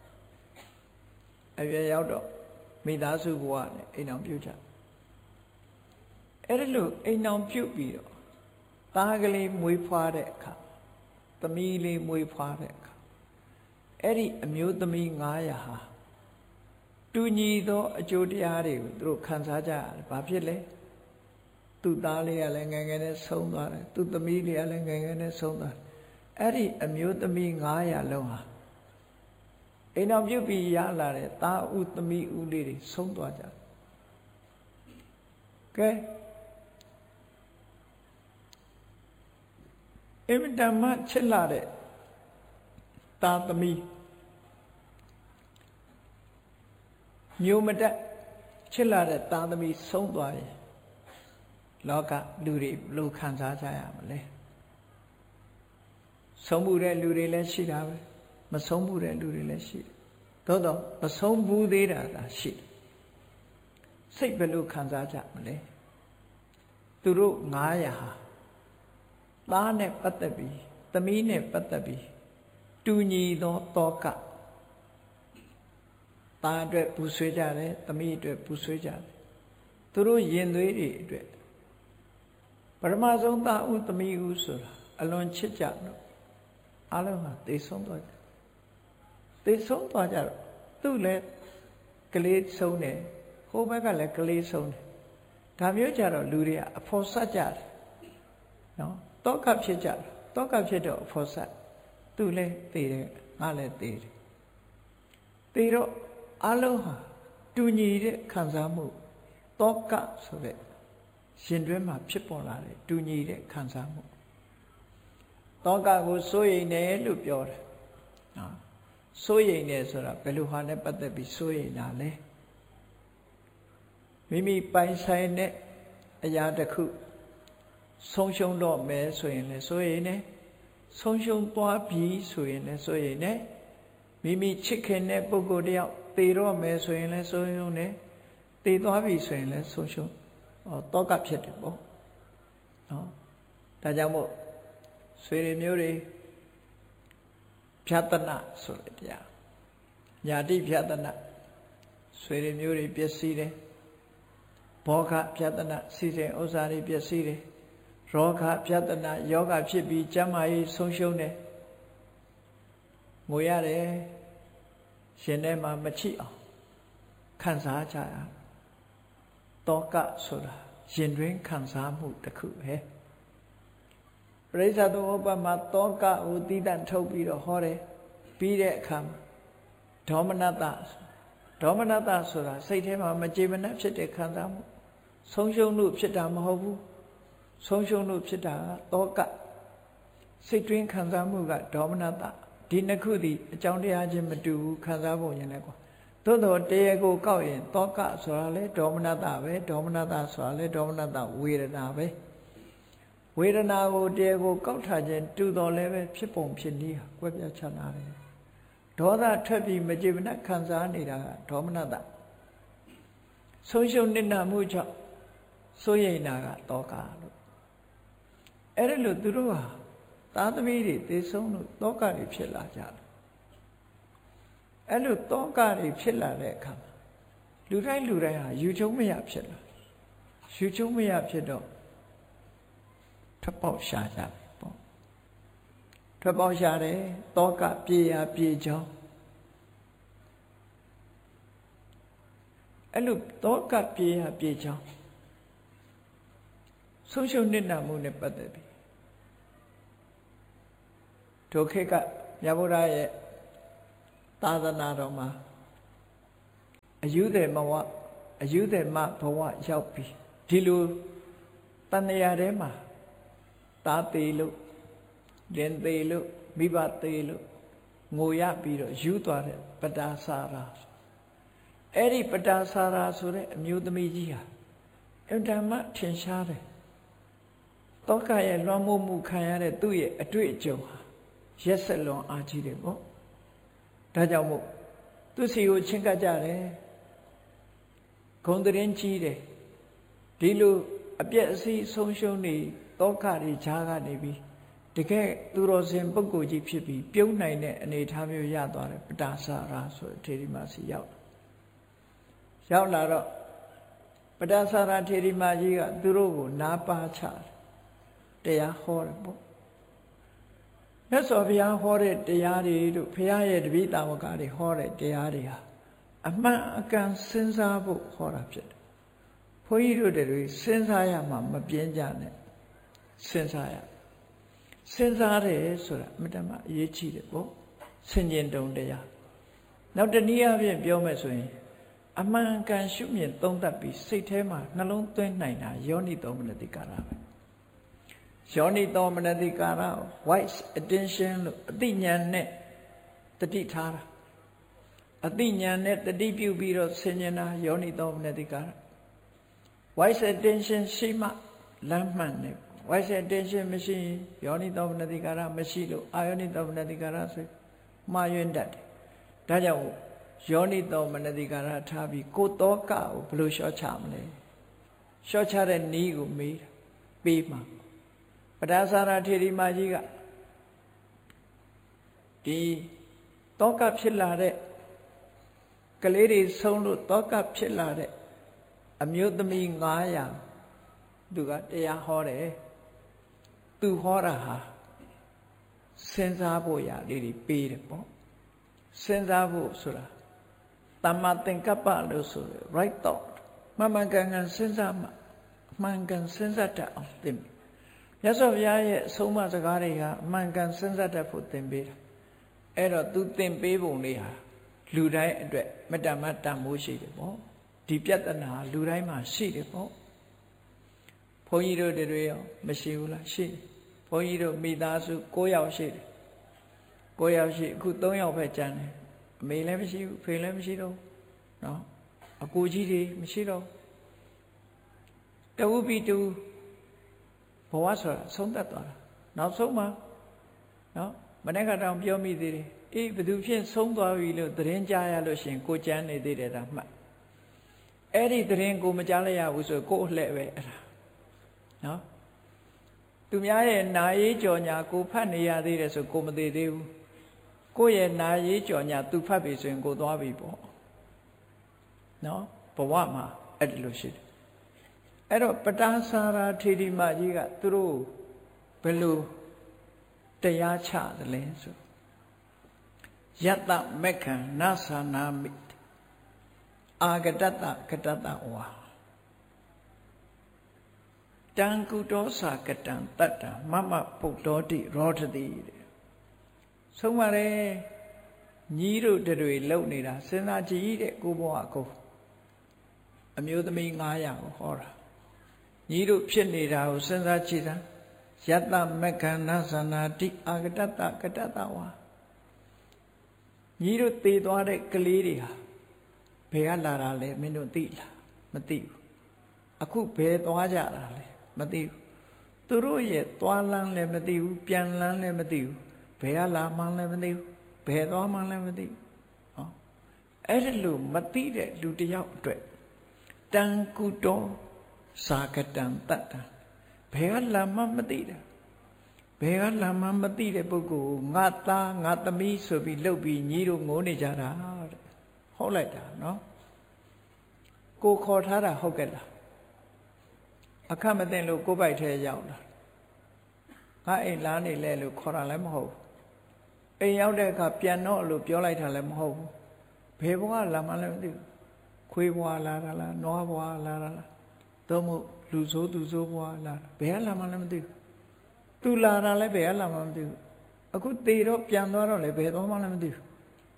အရွယ်ရောက်တော့မိသားစုဘဝနဲ့အိမ်အောင်ပြုကြအဲ့ဒါလို့အိမ်အောင်ပြုပြီးတော့သားကလေးမွေးဖွားတဲ့အခါသမီးလေးမွေးဖွားတဲ့အခါအဲ့ဒီအမျိုးသမီးnine hundredဟာတူညီသောအကျိုးတရားတွေကိုသူတို့ခံစားကြရတယ်ဘာဖြစ်လဲသူ့သားလေးကလည်းငယ်ငယ်နဲ့ဆုံးသွားတယ်သူ့သမီးလေးကလည်းငယ်ငယ်နဲ့ဆုံးသွားတယ်အဲ့ဒီအမျိုးသမီးnine hundredလုံးဟာအိမ်တော်ပြုတ်ပြီးရလာတဲ့သားဥသမီးဥလေးတွေဆုံးသွားကြတယ်ကဲအင်တမချစ်လာတဲ့သားသမီးမျိုးမတက်ချစ်လာတဲ့သားသမီးဆုံးသွားရင်လောကလူတွေဘယ်လိုခံစားကြရမလဲဆုံးမှုတဲ့လူတွေလည်းရှိတာပဲမဆုံးမှုတဲ့လူတွေလည်းရှိတယ်သို့တော့မဆုံးဘူးသေးတာသာရှိစိတ်ဘယ်လိုခံစားကြမလဲသူတို့nine hundredဟာသားနဲ့ပတ်သက်ပြီးသမီးနဲ့ပတ်သက်ပြီးတူညီသောတောကသားအတွက်ပူဆွေးကြတယ်သမီးအတွက်ပူဆွေးကြတယ်သူတို့ရင်သွေးတွေအတွက်ပရမဆုံးသားဥသမီးဥဆိုတာအလွန်ချစ်ကြတော့အလုံးဟာသိဆုံးသွားကြသိဆုံးသွားကြတော့သူ့လည်းကလေးဆုံးတယ်ဟိုဘက်ကလည်းကလေးဆုံးတယ်ဒါမျိုးကြတော့လူတွေကအဖော်ဆက်ကြတယ်နော်တောကဖြစ်ကြတယ်တောကဖြစ်တော့အဖော်ဆက်သူ့လည်းသိတယ်ငါလည်းသိတယ်သိတော့အလုံးဟာတူညီတဲ့ခံစားမှုတောကဆိုတဲ့ရှင်တွဲမှာဖြစ်ပေါ်လာတဲ့တူညီတဲ့ခံစားမှုတောကကိုစိုးရိမ်တယ်လို့ပြောတယ်နော်စိုးရိမ်တယ်ဆိုတာဘယ်လိုဟာနဲ့ပတ်သက်ပြီးစိုးရိမ်တာလဲမိမိပိုင်ဆိုင်တဲ့အရာတစ်ခုဆုံးရှုံးတော့မယ်ဆိုရင်လည်းစိုးရိမ်တယ်ဆုံးရှုံးသွားပြီဆိုရင်လည်းစိုးရိမ်တယ်မိမိချစ်ခင်တဲ့ပုဂ္ဂိုလ်တယောက်သေတော့မယ်ဆိုရင်လည်းဆုံးရှုံးတယ်သေသွားပြီဆိုရင်လည်းဆုံးရှုံးဟောတောကဖြစ်တယ်ပေါ့နော်ဒါကြောင့်မို့ဆွေတွေမျိုးတွေဖြတ်တနာဆိုတဲ့တရားညာတိဖြတ်တနာဆွေတွေမျိုးတွေပျက်စီးတယ်ဘောဂဖြတ်တနာစီစဉ်ဥစ္စာတွေပျက်စီးတယ်ရောဂဖြတ်တနာယောဂဖြစ်ပြီးကျန်းမာရေးဆုံးရှုံးတယ်ငိုရတယ်ရှင်ထဲမှာမချိအောင်ခံစားကြရတောကဆိုတာရင်တွင်ခံစားမှုတစ်ခုပဲပရိစ္ဆသုဥပ္ပမှာတောကကိုတည်တံ့ထုတ်ပြီးတော့ဟောတယ်ပြီးတဲ့အခါမှာဒေါမနတဒေါမနတဆိုတာစိတ်ထဲမှာမကြေမနက်ဖြစ်တဲ့ခံစားမှုဆုံးရှုံးလို့ဖြစ်တာမဟုတ်ဘူးဆုံးရှုံးလို့ဖြစ်တာကတောကစိတ်တွင်းခံစားမှုကဒေါမနတဒီနှစ်ခုသည်အကြောင်းတရားချင်းမတူဘူးခံစားဖို့ရင်လည်းကွာသို့တော်တရားကိုကောက်ရင်တောကဆိုတာလေဒေါမနတပဲဒေါမနတဆိုတာလေဒေါမနတဝေဒနာပဲဝေဒနာကိုတရားကိုကောက်ထားခြင်းတူတော်လည်းပဲဖြစ်ပုံဖြစ်နည်းဟာကွဲပြားခြားနာတယ်ဒေါသထွက်ပြီးမကြေမနက်ခံစားနေတာကဒေါမနတဆုံးရှုံးနစ်နာမှုကြောင့်စိုးရိမ်တာကတောကလို့အဲ့ဒါလို့သူတို့ဟာသားသမီးတွေသေဆုံးလို့တောကတွေဖြစ်လာကြတယ်အဲ့လိုတောကတွေဖြစ်လာတဲ့အခါလူတိုင်းလူတိုင်းဟာယူချုံမရဖြစ်လာယူချုံမရဖြစ်တော့ထွက်ပေါက်ရှာကြတယ်ပေါ့ထွက်ပေါက်ရှာတယ်တောကပြေရပြေချောင်းအဲ့လိုတောကပြေရပြေချောင်းဆုံးရှုံးနစ်နာမှုနဲ့ပတ်သက်ပြီးဒုက္ခကမြတ်ဗုဒ္ဓရဲ့သာသနာတော်မှာအယုဒေမဝအယုဒေမဘဝရောက်ပြီဒီလိုတဏှာထဲမှာတာသေးလို့လင်သေးလို့မိဘသေးလို့ငိုရပြီးတော့ယူသွားတဲ့ပတာစာရာအဲ့ဒီပတာစာရာဆိုတဲ့အမျိုးသမီးကြီးဟာအင်တာမထင်ရှားတယ်တောကရဲ့လွှမ်းမိုးမှုခံရတဲ့သူ့ရဲ့အတွေ့အကြုံဟာရက်ဆက်လွန်အားကြီးတယ်ပေါ့ဒါကြောင့်မို့သူစီကိုချင်းကပ်ကြတယ်ဂုံတရင်ကြီးတယ်ဒီလိုအပြည့်အစည်ဆုံးရှုံးနေတောကတွေဈာကနေပြီးတကယ်သူတော်စင်ပုဂ္ဂိုလ်ကြီးဖြစ်ပြီးပြုံးနိုင်တဲ့အနေအထားမျိုးရသွားတယ်ပတာစာရာဆိုထေရီမစီရောက်ရောက်လာတော့ပတာစာရာထေရီမကြီးကသူတို့ကိုနားပါချတယ်တရားဟောတယ်ပေါ့မြတ်စွာဘုရားဟောတဲ့တရားတွေတို့ဘုရားရဲ့တပည့်တာဝကတွေဟောတဲ့တရားတွေဟာအမှန်အကန်စဉ်းစားဖို့ဟောတာဖြစ်တယ်ဘုန်းကြီးတို့တွေစဉ်းစားရမှမပြင်းကြနဲ့စဉ်းစားရစဉ်းစားတယ်ဆိုတာအမှန်တမ်းအရေးကြီးတယ်ပေါ့ဆင်ခြင်တုံတရားနောက်တနည်းအားဖြင့်ပြောမယ်ဆိုရင်အမှန်ကန်ရှုမြင်သုံးသပ်ပြီးစိတ်ထဲမှာနှလုံးသွင်းနိုင်တာယောနိသောမနတိကာရပဲယောနိသောမနတိကာရ wise attention လို့အသိဉာဏ်နဲ့တတိထားတာအသိဉာဏ်နဲ့တတိပြုပြီးတော့ဆင်ခြင်တာယောနိသောမနတိကာရ wise attention ရှိမှလမ်းမှန်တယ်wise attention မရှိရင်ယောနိသောမနတိကာရမရှိလို့အာယောနိသောမနတိကာရဆိုမှားယွင်းတတ်တယ်ဒါကြောင့်ယောနိသောမနတိကာရထားပြီးကိုယ်တောကကိုဘယ်လိုလျှော့ချမလဲလျှော့ချတဲ့နည်းကိုမေးပေးမှာပဒါစာရာထေရီမကြီးကဒီတောကဖြစ်လာတဲ့ကလေးတွေဆုံးလို့တောကဖြစ်လာတဲ့အမျိုးသမီးငါးရာသူကတရားဟောတယ်သူဟောတာဟာစဉ်းစားဖို့ရလေးတွေပေးတယ်ပေါ့စဉ်းစားဖို့ဆိုတာသမ္မာသင်္ကပ္ပလို့ဆိုရယ် right thought မှန်မှန်ကန်ကန်စဉ်းစားမှမှန်ကန်စဉ်းစားတတ်အောင်သင်ပြီမြတ်စွာဘုရားရဲ့အဆုံးအမစကားတွေကအမှန်ကန်စဉ်းစားတတ်ဖို့သင်ပေးတာအဲ့တော့သူသင်ပေးပုံလေးဟာလူတိုင်းအတွက်မတ္တမတန်မိုးရှိတယ်ပေါ့ဒီပြဿနာလူတိုင်းမှာရှိတယ်ပေါ့ဘုန်းကြီးတို့တွေရောမရှိဘူးလားရှိတယ်ဘုန်းကြီးတို့မိသားစု၉ယောက်ရှိတယ်၉ယောက်ရှိအခု၃ယောက်ပဲကျန်တယ်အမေလည်းမရှိဘူးဖေလည်းမရှိတော့နော်အကိုကြီးတွေမရှိတော့တဝုပိတူဘဝဆိုတာဆုံးသက်သွားတာနောက်ဆုံးမှာနော်မနေ့ကတောင်ပြောမိသေးတယ်အေးဘသူဖြင့်ဆုံးသွားပြီလို့သတင်းကြားရလို့ရှင်ကိုကြမ်းနေသေးတယ်ဒါမှတ်အဲ့ဒီသတင်းကိုမကြားလိုက်ရဘူးဆိုကို့အလှဲ့ပဲအဲ့ဒါနော်သူများရဲ့နာရေးကြော်ညာကိုဖတ်နေရသေးတယ်ဆိုကိုမသေးသေးဘူးကိုယ့်ရဲ့နာရေးကြော်ညာသူဖတ်ပြီဆိုရင်ကိုသွားပြီပေါ့နော်ဘဝမှာအဲ့ဒီလိုရှိတယ်အဲ့တော့ပတာစာရာထေရီမကြီးကသူတို့ဘယ်လိုတရားချတယ်လဲဆိုယတ္တမက္ခံနာသနာမိအာဂတတကတတဝါတံကုတောစာကတံတတ္တမမပုတ္တောတိရောထတိတဲ့ဆုံးပါလေညီတို့တွေလုံနေတာစဉ်းစားကြည့်တဲ့ကိုဘဝကိုအမျိုးသမီး၅ရာကိုဟောတာညီတို့ဖြစ်နေတာကိုစဉ်းစားကြည့်တာယတ္တမက္ခဏသနာတိအာဂတတကတတဝါညီတို့တည်သွားတဲ့ကလေးတွေဟာဘယ်ကလာတာလဲမင်းတို့သိလားမသိဘူးအခုဘယ်သွားကြတာလဲမသိဘူးသူတို့ရဲ့သွားလန်းလည်းမသိဘူးပြန်လန်းလည်းမသိဘူးဘယ်ကလာမှန်းလည်းမသိဘူးဘယ်သွားမှန်းလည်းမသိဘူးဟောအဲ့ဒီလိုမသိတဲ့လူတစ်ယောက်အတွက်တံကုတောစာကတံတတ္တဘယ်ကလာမှမသိတာဘယ်ကလာမှမသိတဲ့ပုဂ္ဂိုလ်ငါသားငါသမီးဆိုပြီးလှုပ်ပြီးညီတို့ငိုနေကြတာတဲ့ဟုတ်လိုက်တာနော်ကိုခေါ်ထားတာဟုတ်ကဲ့လားအခက်မသိလို့ကိုယ်ပိုက်ထဲရောက်လာငါအိမ်လာနေလဲလို့ခေါ်တာလည်းမဟုတ်ဘူးအိမ်ရောက်တဲ့အခါပြန်တော့လို့ပြောလိုက်တာလည်းမဟုတ်ဘူးဘယ်ဘဝလာမှလည်းမသိဘူးခွေးဘဝလာတာလားနွားဘဝလာတာလားသို့မဟုတ်လူဆိုးသူဆိုးဘဝလာဘယ်ကလာမှလည်းမသိဘူးသူလာတာလည်းဘယ်ကလာမှမသိဘူးအခုတေတော့ပြန်သွားတော့လည်းဘယ်သွားမှလည်းမသိဘူး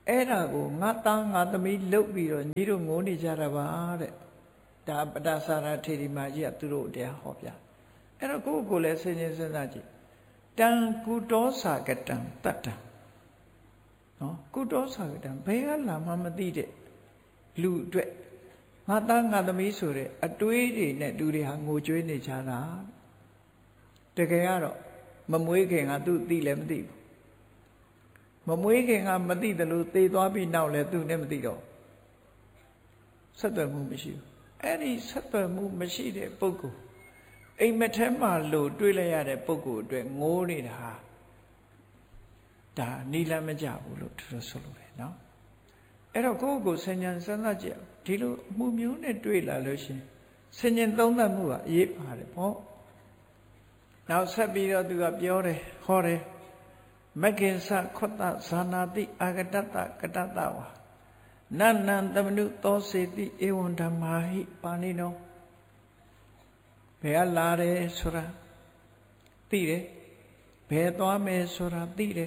အဲ့ဒါကိုငါသားငါသမီးလုတ်ပြီးတော့ညီတို့ငိုနေကြတာပါတဲ့ဒါပတ္တစာရထေရီမာကြီးကသူတို့တရားဟောပြအဲ့တော့ကိုယ့်ကိုယ်လည်းစဉ်းကျင်စဉ်းစားကြည့်တံကုတောစာကတံတတ္တံနော်ကုတောစာကတံဘယ်ကလာမှမသိတဲ့လူအတွက်ငါသားငါသမီးဆိုတဲ့အတွေးတွေနဲ့လူတွေဟာငိုကြွေးနေကြတာတကယ်ကတော့မမွေးခင်ကသူသိလည်းမသိဘူးမမွေးခင်ကမသိတယ်လို့သေသွားပြီးနောက်လည်းသူနဲ့မသိတော့ဆက်သွယ်မှုမရှိဘူးအဲ့ဒီဆက်သွယ်မှုမရှိတဲ့ပုဂ္ဂိုလ်အိမ်မက်ထဲမှာလို့တွေးလိုက်ရတဲ့ပုဂ္ဂိုလ်အတွက်ငိုးနေတာဟာဒါနီလမကြဘူးလို့သူတို့ဆိုလို့တယ်နော်အဲ့တော့ကိုယ့်ကိုယ်ဆင်ញံစဉ်းစားကြည့်ဒီလိုအမှုမျိုးနဲ့တွေ့လာလို့ရှင်ဆင်ញံသုံးသပ်မှုကအရေးပါတယ်ပေါ့နောက်ဆက်ပြီးတော့သူကပြောတယ်ဟောတယ်မက္ကိသခွတ္တဇာနာတိအာဂတတကတတဝါနန္နံသမနုသောစေတိဧဝံဓမ္မာဟိပါဏိနောဘယ်ကလာတယ်ဆိုတာသိတယ်ဘယ်သွားမယ်ဆိုတာသိတယ်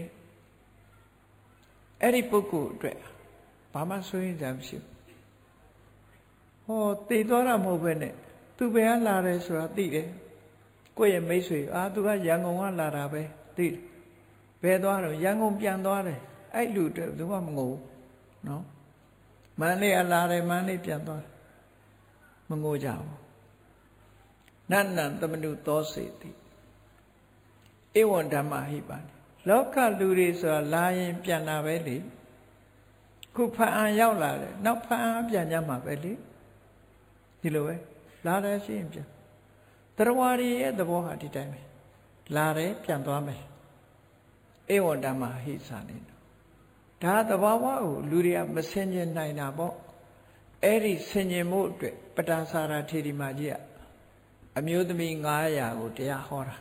အဲ့ဒီပုဂ္ဂိုလ်အတွက်ဘာမှဆိုရင်ကြမရှိဘူးဟောသိသွားတာမဟုတ်ပဲနဲ့သူဘယ်ကလာတယ်ဆိုတာသိတယ်ကိုယ့်ရဲ့မိတ်ဆွေအာသူကရန်ကုန်ကလာတာပဲသိတယ်ဘယ်သွားတော့ရန်ကုန်ပြန်သွားတယ်အဲ့လူတွေသူကမငိုဘူးနော်မန္တလေးအလာတယ်မန္တလေးပြန်သွားတယ်မငိုကြဘူးနန္နံသမနုသောစေတိဧဝံဓမ္မဟိပါဏိလောကလူတွေဆိုတာလာရင်ပြန်လာပဲလေခုဖန်အောင်ရောက်လာတယ်နောက်ဖန်အောင်ပြန်ကြမှာပဲလေဒီလိုပဲလာတယ်ရှိရင်ပြန်တရားဝါရီရဲ့သဘောဟာဒီတိုင်းပဲလာတယ်ပြန်သွားမယ်ဧဝံဓမ္မဟိစာနေဒါသဘာဝကိုလူတွေကမဆင်ခြင်နိုင်တာပေါ့အဲ့ဒီဆင်ခြင်မှုအတွက်ပတ္တစာရထေရီမာကြီးကအမျိုးသမီးငါးရာကိုတရားဟောတာ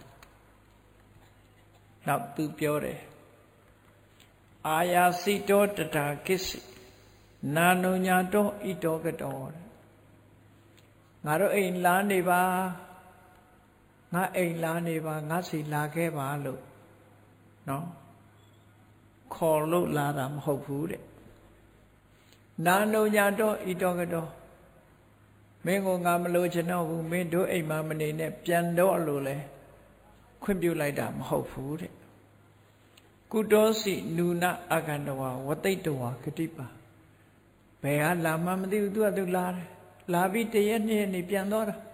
နောက်သူပြောတယ်အာယာစိတောတတာကိစ္စနာနုညာတောဣတောကတောငါတို့အိမ်လာနေပါငါအိမ်လာနေပါငါစီလာခဲ့ပါလို့နော်ခေါ်လို့လာတာမဟုတ်ဘူးတဲ့နာနုညာတောဣတောကတောမင်းကိုငါမလို့ချင်တော့ဘူးမင်းတို့အိမ်မှာမနေနဲ့ပြန်တော့လို့လဲခွင့်ပြုလိုက်တာမဟုတ်ဘူးတဲ့ကုတောစီနုနာအကန္တဝါဝတိတ်တဝါဂတိပါဘယ်ဟာလာမှမသိဘူးသူကသူလာတယ်လာပြီးတရက်နှစ်ရက်နေပြန်တော့တာ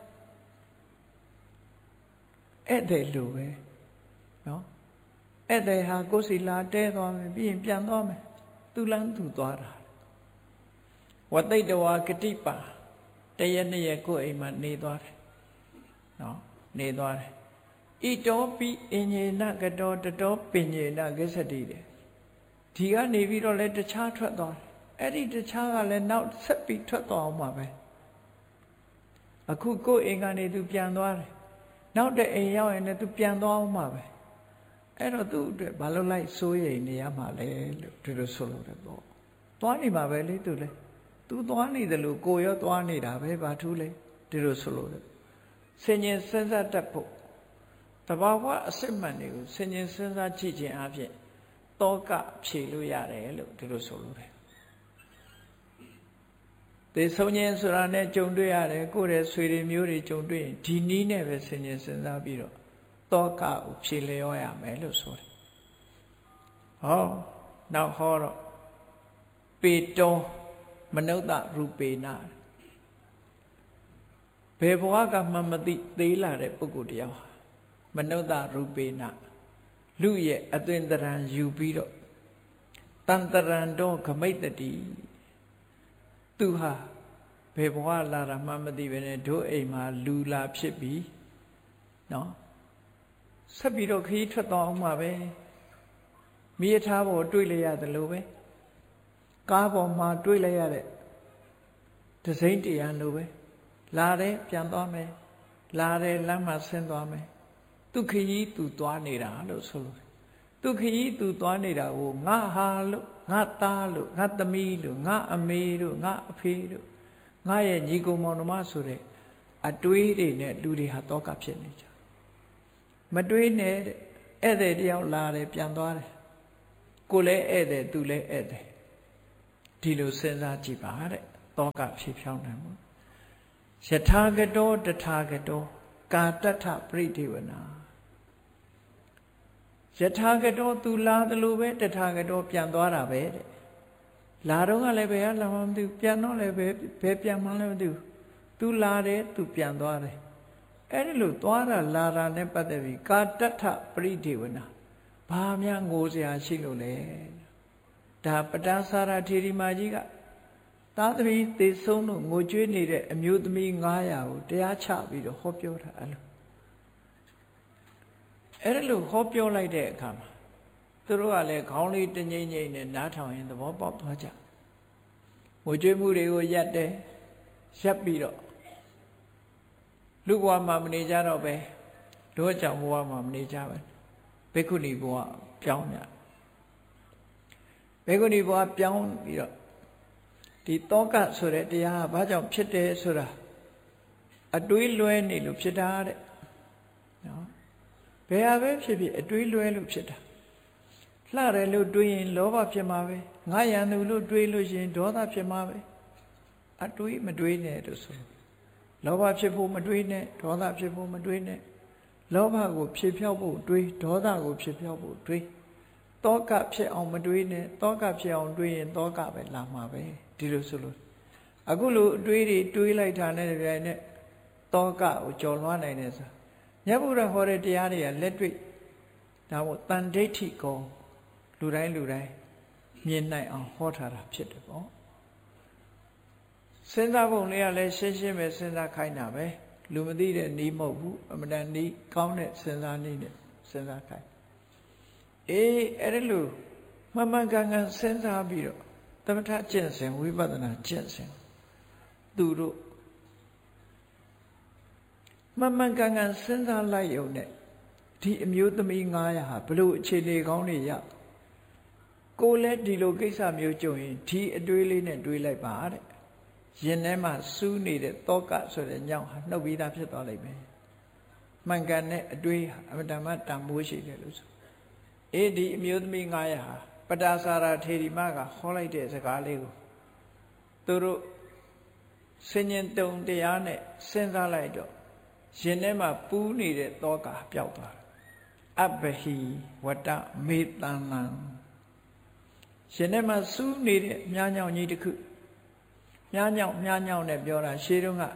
အဲ့တဲ့လူပဲနော်အဲ့တဲ့ဟာကိုယ်စီလာတဲသွားမယ်ပြီးရင်ပြန်သွားမယ်သူလန်းသူသွားတာဝတိတ်တဝါဂတိပါတရက်နှစ်ရက်ကိုယ်အိမ်မှာနေသွားတယ်နော်နေသွားတယ်ဣတောပိအညေနကတောတတောပညေနကိစ္စတိတယ်ဒီကနေပြီးတော့လဲတခြားထွက်သွားတယ်အဲ့ဒီတခြားကလည်းနောက်ဆက်ပြီးထွက်သွားအောင်ပါပဲအခုကိုယ်အိမ်ကနေသူပြန်သွားတယ်နောက်တဲ့အိမ်ရောက်ရင်လည်းသူပြန်သွားအောင်ပါပဲအဲ့တော့သူ့အတွက်ဘာလို့လိုက်စိုးရိမ်နေရမှာလဲလို့ဒီလိုဆိုလို့တယ်ပေါ့သွားနေမှာပဲလေသူလေသူသွားနေတယ်လို့ကိုရောသွားနေတာပဲဘာထူးလဲဒီလိုဆိုလို့တယ်ဆင်ញင်စဉ်းစားတတ်ဖို့တဘာဝအစစ်မှန်တွေကိုဆင်ញင်စဉ်းစားကြည့်ခြင်းအပြင်တောကဖြေလို့ရတယ်လို့ဒီလိုဆိုလို့တယ်သေဆုံးခြင်းဆိုတာနဲ့ကြုံတွေ့ရတယ်ကိုယ့်ရဲ့ဆွေတွေမျိုးတွေကြုံတွေ့ရင်ဒီနည်းနဲ့ပဲဆင်ញင်စဉ်းစားပြီးတော့တောကကိုဖြေလျောရမယ်လို့ဆိုတယ်ဟောနောက်ဟောတော့ပေတောမနုဿရူပေနဘယ်ဘဝကမှမသိသေးလာတဲ့ပုဂ္ဂိုလ်တရားဟာမနုဿရူပေနလူရဲ့အသွင်တရံယူပြီးတော့တန်တရံတော့ဂမိတ်တတိသူဟာဘယ်ဘဝလာတာမှမသိပဲနဲ့တို့အိမ်မှာလူလာဖြစ်ပြီးနော်ဆက်ပြီးတော့ခရီးထွက်သွားအောင်ပါပဲမိရထားပေါ်တွေ့လိုက်ရတယ်လို့ပဲကားပေါ်မှာတွေ့လိုက်ရတဲ့ဒစိမ့်တရားလို့ပဲလာတယ်ပြန်သွားမယ်လာတယ်လမ်းမှာဆင်းသွားမယ်သူခရီးသူသွားနေတာလို့ဆိုလို့သူခရီးသူသွားနေတာကိုငါဟာလို့ငါသားလို့ငါသမီးလို့ငါအမေတို့ငါအဖေတို့ငါရဲ့ညီကောင်မောင်နှမဆိုတဲ့အတွေးတွေနဲ့လူတွေဟာတောကဖြစ်နေကြမတွေးနဲ့တဲ့ဧည့်သည်တယောက်လာတယ်ပြန်သွားတယ်ကိုလည်းဧည့်သည်သူလည်းဧည့်သည်ဒီလိုစဉ်းစားကြည့်ပါတဲ့တောကဖြေဖြောင်းနိုင်မှုယထာကတောတထာကတောကာတထပရိဒေဝနာယထာကတောသူလာသလိုပဲတထာကတောပြန်သွားတာပဲတဲ့လာတော့ကလည်းဘယ်ကလာမှမသိဘူးပြန်တော့လည်းဘယ်ဘယ်ပြန်မှလည်းမသိဘူးသူလာတယ်သူပြန်သွားတယ်အဲ့ဒီလိုသွားတာလာတာနဲ့ပတ်သက်ပြီးကာတထပရိဒေဝနာဘာများငိုစရာရှိလို့လဲဒါပတာစာရထေရီမာကြီးကသားသမီးသေဆုံးလို့ငိုကြွေးနေတဲ့အမျိုးသမီးန၅ရာကိုတရားချပြီးတော့ဟောပြောတာအဲ့လိုအဲ့လိုဟောပြောလိုက်တဲ့အခါမှာသူတို့ကလည်းခေါင်းလေးတငိမ့်ငိမ့်နဲ့နားထောင်ရင်သဘောပေါက်သွားကြငိုကြွေးမှုတွေကိုရပ်တယ်ရပ်ပြီးတော့လူဘဝမှာမနေကြတော့ပဲတို့ကြောင့်ဘဝမှာမနေကြပဲဘိက္ခုနီဘဝပြောင်းကြဘိက္ခုနီဘဝပြောင်းပြီးတော့ဒီတောကဆိုတဲ့တရားကဘာကြောင့်ဖြစ်တယ်ဆိုတာအတွေးလွဲနေလို့ဖြစ်တာတဲ့နော်ဘယ်ဟာပဲဖြစ်ဖြစ်အတွေးလွဲလို့ဖြစ်တာလှတယ်လို့တွေးရင်လောဘဖြစ်မှာပဲငါရန်သူလို့တွေးလို့ရှိရင်ဒေါသဖြစ်မှာပဲအတွေးမတွေးနဲ့လို့ဆိုလောဘဖြစ်ဖို့မတွေးနဲ့ဒေါသဖြစ်ဖို့မတွေးနဲ့လောဘကိုဖြစ်ဖြောက်ဖို့တွေးဒေါသကိုဖြစ်ဖြောက်ဖို့တွေးတောကဖြစ်အောင်မတွေးနဲ့တောကဖြစ်အောင်တွေးရင်တောကပဲလာမှာပဲဒီလိုဆိုလို့အခုလိုအတွေးတွေတွေးလိုက်တာနဲ့တပြိုင်နက်တောကကိုကြော်လွှားနိုင်တယ်ဆိုမြတ်ဗုဒ္ဓဟောတဲ့တရားတွေကလက်တွေ့ဒါမို့တန်ဒိဋ္ဌိကောလူတိုင်းလူတိုင်းမြင်နိုင်အောင်ဟောထားတာဖြစ်တယ်ပေါ့စဉ်းစားပုံလေးကလည်းရှင်းရှင်းပဲစဉ်းစားခိုင်းတာပဲလူမသိတဲ့နီးမဟုတ်ဘူးအမှန်တန်နီးကောင်းတဲ့စဉ်းစားနည်းနဲ့စဉ်းစားခိုင်းအေးအဲ့ဒါလို့မှန်မှန်ကန်ကန်စဉ်းစားပြီးတော့သမထကျင့်စဉ်ဝိပဿနာကျင့်စဉ်သူတို့မှန်မှန်ကန်ကန်စဉ်းစားလိုက်ရုံနဲ့ဒီအမျိုးသမီး၅ရာဟာဘလို့အခြေအနေကောင်းတွေရကိုလည်းဒီလိုကိစ္စမျိုးကြုံရင်ဒီအတွေးလေးနဲ့တွေးလိုက်ပါတဲ့ရင်ထဲမှာစူးနေတဲ့တောကဆိုတဲ့ညောင်ဟာနှုတ်ပြီးသားဖြစ်သွားလိမ့်မယ်မှန်ကန်တဲ့အတွေးအမတမတန်မိုးရှိတယ်လို့ဆိုအေးဒီအမျိုးသမီး၅ရာဟာပတာစာရထေရီမကဟောလိုက်တဲ့စကားလေးကိုသူတို့ဆင်ញင်တုံတရားနဲ့စဉ်းစားလိုက်တော့ရင်ထဲမှာပူးနေတဲ့တောကပျောက်သွားတယ်အဘဟိဝတ္တမေတံလံရှင်ထဲမှာစူးနေတဲ့မြားညောင်ကြီးတစ်ခုမြားညောင်မြားညောင်နဲ့ပြောတာရှေးတုန်းက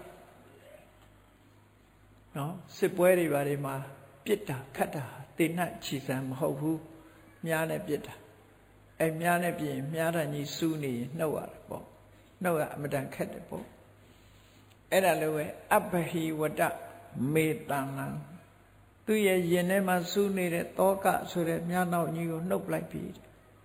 နော်စစ်ပွဲတွေဘာတွေမှာပြစ်တာခတ်တာတေနှက်ချီစံမဟုတ်ဘူးမြားနဲ့ပြစ်တာအဲမြားနဲ့ပြစ်ရင်မြားတန်ကြီးစူးနေရင်နှုတ်ရတယ်ပေါ့နှုတ်ရအမတန်ခက်တယ်ပေါ့အဲ့ဒါလိုပဲအဘဟိဝတ္တမေတံလံသူရဲ့ရင်ထဲမှာစူးနေတဲ့တောကဆိုတဲ့မြားနောက်ကြီးကိုနှုတ်လိုက်ပြီး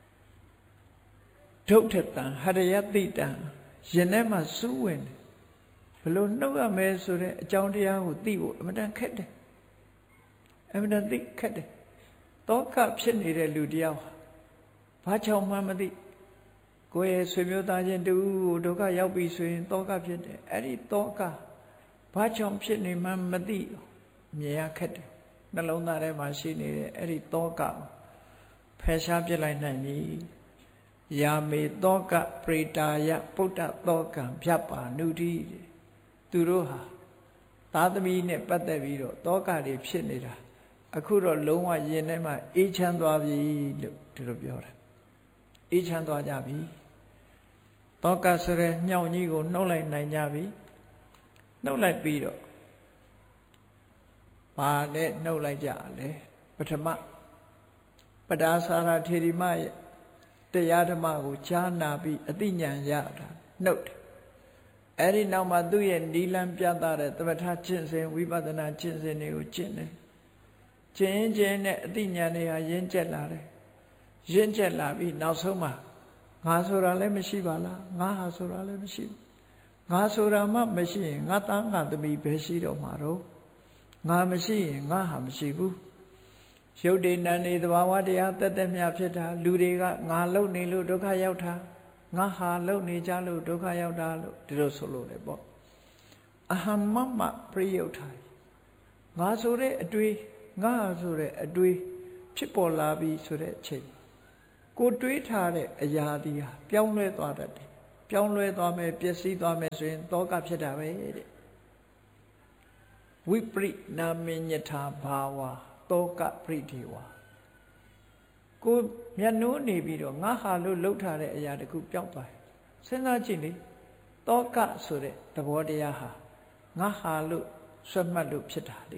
ဒုဋ္ဌတံဟရယတိတံရင်ထဲမှာစူးဝင်တယ်ဘလို့နှုတ်ရမယ်ဆိုတဲ့အကြောင်းတရားကိုသိဖို့အမှန်တန်ခက်တယ်အမှန်တန်သိခက်တယ်တောကဖြစ်နေတဲ့လူတယောက်ဘာကြောင့်မှမသိကိုယ့်ရဲ့ဆွေမျိုးသားချင်းတူကိုဒုက္ခရောက်ပြီဆိုရင်တောကဖြစ်တယ်အဲ့ဒီတောကဘာကြောင့်ဖြစ်နေမှမသိမြင်ရခက်တယ်နှလုံးသားထဲမှာရှိနေတဲ့အဲ့ဒီတောကဖယ်ရှားပြလိုက်နိုင်ပြီယာမေတောကပရိတာယပုဒ္ဒတောကံဖြတ်ပါနုတိသူတို့ဟာသာသမီနဲ့ပတ်သက်ပြီးတော့တောကတွေဖြစ်နေတာအခုတော့လုံးဝရင်ထဲမှာအေးချမ်းသွားပြီလို့သူတို့ပြောတယ်အေးချမ်းသွားကြပြီတောကဆိုရဲညောင်ကြီးကိုနှုတ်လိုက်နိုင်ကြပြီနှုတ်လိုက်ပြီးတော့ဘာနဲ့နှုတ်လိုက်ကြလဲပထမပဒါစာရထေရီမရဲ့တရားဓမ္မကိုကြားနာပြီးအသိဉာဏ်ရတာနှုတ်တယ်အဲ့ဒီနောက်မှာသူ့ရဲ့နီလန်းပြသတဲ့သမထကျင့်စဉ်ဝိပဿနာကျင့်စဉ်တွေကိုကျင့်တယ်ကျင့်ကျင့်နဲ့အသိဉာဏ်တွေဟာရင့်ကျက်လာတယ်ရင့်ကျက်လာပြီးနောက်ဆုံးမှာငါဆိုတာလည်းမရှိပါလားငါဟာဆိုတာလည်းမရှိဘူးငါဆိုတာမှမရှိရင်ငါသားငါသမီးပဲရှိတော့မှာတော့ငါမရှိရင်ငါဟာမရှိဘူးရုပ်တည်နံနေသဘာဝတရားတက်တက်မြဖြစ်တာလူတွေကငါလုံနေလို့ဒုက္ခရောက်တာငါဟာလုံနေကြလို့ဒုက္ခရောက်တာလို့ဒီလိုဆိုလို့လေပေါ့အဟမမပရိယုတ်ထာငါဆိုတဲ့အတွေ့ငါဆိုတဲ့အတွေ့ဖြစ်ပေါ်လာပြီဆိုတဲ့အချိန်ကိုတွေးထားတဲ့အရာဒီဟာပြောင်းလဲသွားတတ်တယ်ပြောင်းလဲသွားမယ်ပျက်စီးသွားမယ်ဆိုရင်တောကဖြစ်တာပဲတဲ့ဝိပရိနာမညထာဘာဝတောကပရိဒေဝကိုမျက်နှိုးနေပြီးတော့ငါဟာလို့လှုပ်ထားတဲ့အရာတခုပျောက်သွားတယ်စဉ်းစားကြည့်လေတောကဆိုတဲ့သဘောတရားဟာငါဟာလို့ဆွတ်မှတ်လို့ဖြစ်တာလေ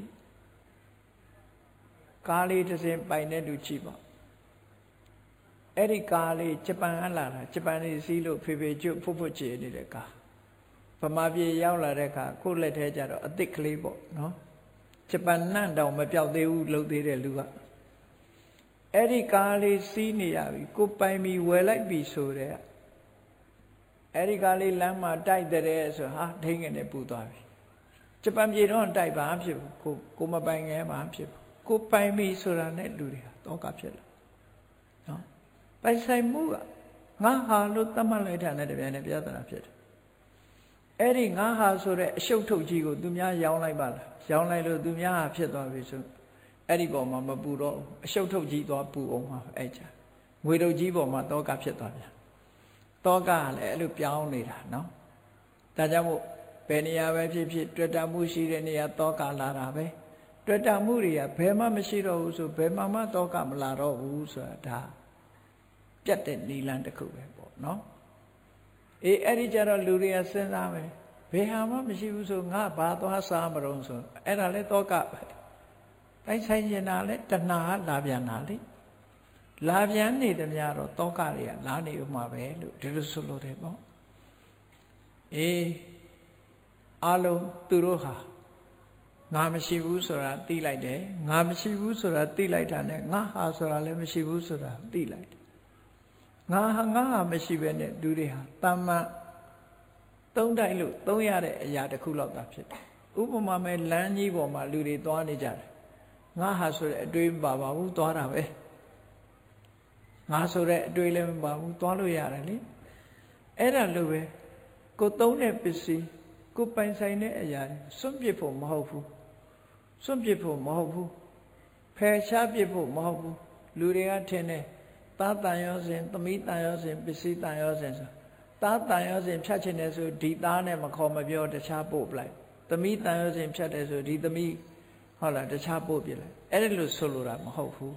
ကားလေးတစ်စင်းပိုင်တဲ့လူကြည့်ပါအဲ့ဒီကားလေးဂျပန်ကလာတာဂျပန်နေစီးလို့ဖေဖေကျွတ်ဖွတ်ဖွတ်ချေနေတဲ့ကားဗမာပြည်ရောက်လာတဲ့အခါကိုယ့်လက်ထဲကျတော့အစ်စ်ကလေးပေါ့နော်ဂျပန်နှံ့တောင်မပြောက်သေးဘူးလှုပ်သေးတဲ့လူကအဲ့ဒီကားလေးစီးနေရပြီကိုပိုင်ပြီးဝယ်လိုက်ပြီဆိုတဲ့အဲ့ဒီကားလေးလမ်းမှာတိုက်တဲ့ဆိုဟာဒိန်းငယ်နဲ့ပူသွားပြီဂျပန်ပြည်တော့တိုက်ပါဖြစ်ဘူးကိုကိုမပိုင်ငယ်မှာဖြစ်ဘူးကိုပိုင်ပြီဆိုတာနဲ့လူတွေဟာတောကဖြစ်လာနော်ပိုင်ဆိုင်မှုကငါဟာလို့သတ်မှတ်လိုက်တာနဲ့တပြိုင်နက်ပြဿနာဖြစ်တယ်အဲ့ဒီငါဟာဆိုတဲ့အရှုပ်ထုတ်ကြီးကိုသူများရောင်းလိုက်ပါလားရောင်းလိုက်လို့သူများဟာဖြစ်သွားပြီဆိုအဲ့ဒီပေါ်မှာမပူတော့အရှုပ်ထုတ်ကြီးသွားပူအောင်မှာအဲ့ကြငွေတုပ်ကြီးပေါ်မှာတောကဖြစ်သွားပြန်တောကကလည်းအဲ့လိုပြောင်းနေတာနော်ဒါကြောင့်မို့ဘယ်နေရာပဲဖြစ်ဖြစ်တွေ့တာမှုရှိတဲ့နေရာတောကလာတာပဲတွေ့တာမှုတွေကဘယ်မှမရှိတော့ဘူးဆိုဘယ်မှမတောကမလာတော့ဘူးဆိုတာဒါပြတ်တဲ့နီလန်တစ်ခုပဲပေါ့နော်အေးအဲ့ဒီကြတော့လူတွေကစဉ်းစားမယ်ဘယ်ဟာမှမရှိဘူးဆိုငါဘာသွားစားမလို့ဆိုအဲ့ဒါလဲတောကပဲတိုင်းဆိုင်နေတာလဲတဏှာလာပြန်တာလေလာပြန်နေတယ်များတော့တောကတွေကလာနေဥမှာပဲလို့ဒီလိုဆိုလို့တယ်ပေါ့အေးအလုံးသူတို့ဟာငါမရှိဘူးဆိုတာသိလိုက်တယ်ငါမရှိဘူးဆိုတာသိလိုက်တာနဲ့ငါဟာဆိုတာလည်းမရှိဘူးဆိုတာသိလိုက်တယ်ငါဟာငါဟာမရှိပဲနဲ့လူတွေဟာတမ္မသုံးတိုက်လို့သုံးရတဲ့အရာတစ်ခုလောက်သာဖြစ်တယ်ဥပမာမဲ့လမ်းကြီးပေါ်မှာလူတွေသွားနေကြတယ်ငါဟာဆိုတဲ့အတွေးမပါပါဘူးသွားတာပဲငါဆိုတဲ့အတွေးလည်းမပါဘူးသွားလို့ရတယ်လေအဲ့ဒါလိုပဲကိုသုံးတဲ့ပစ္စည်းကိုပိုင်ဆိုင်တဲ့အရာစွန့်ပစ်ဖို့မဟုတ်ဘူးစွန့်ပစ်ဖို့မဟုတ်ဘူးဖယ်ရှားပစ်ဖို့မဟုတ်ဘူးလူတွေကထင်တယ်သားတန်ရောစဉ်သမီးတန်ရောစဉ်ပစ္စည်းတန်ရောစဉ်ဆိုသားတန်ရောစဉ်ဖြတ်ချင်တယ်ဆိုဒီသားနဲ့မခေါ်မပြောတခြားပို့ပလိုက်သမီးတန်ရောစဉ်ဖြတ်တယ်ဆိုဒီသမီးဟုတ်လားတခြားပို့ပြလိုက်အဲ့ဒါလို့ဆိုလိုတာမဟုတ်ဘူး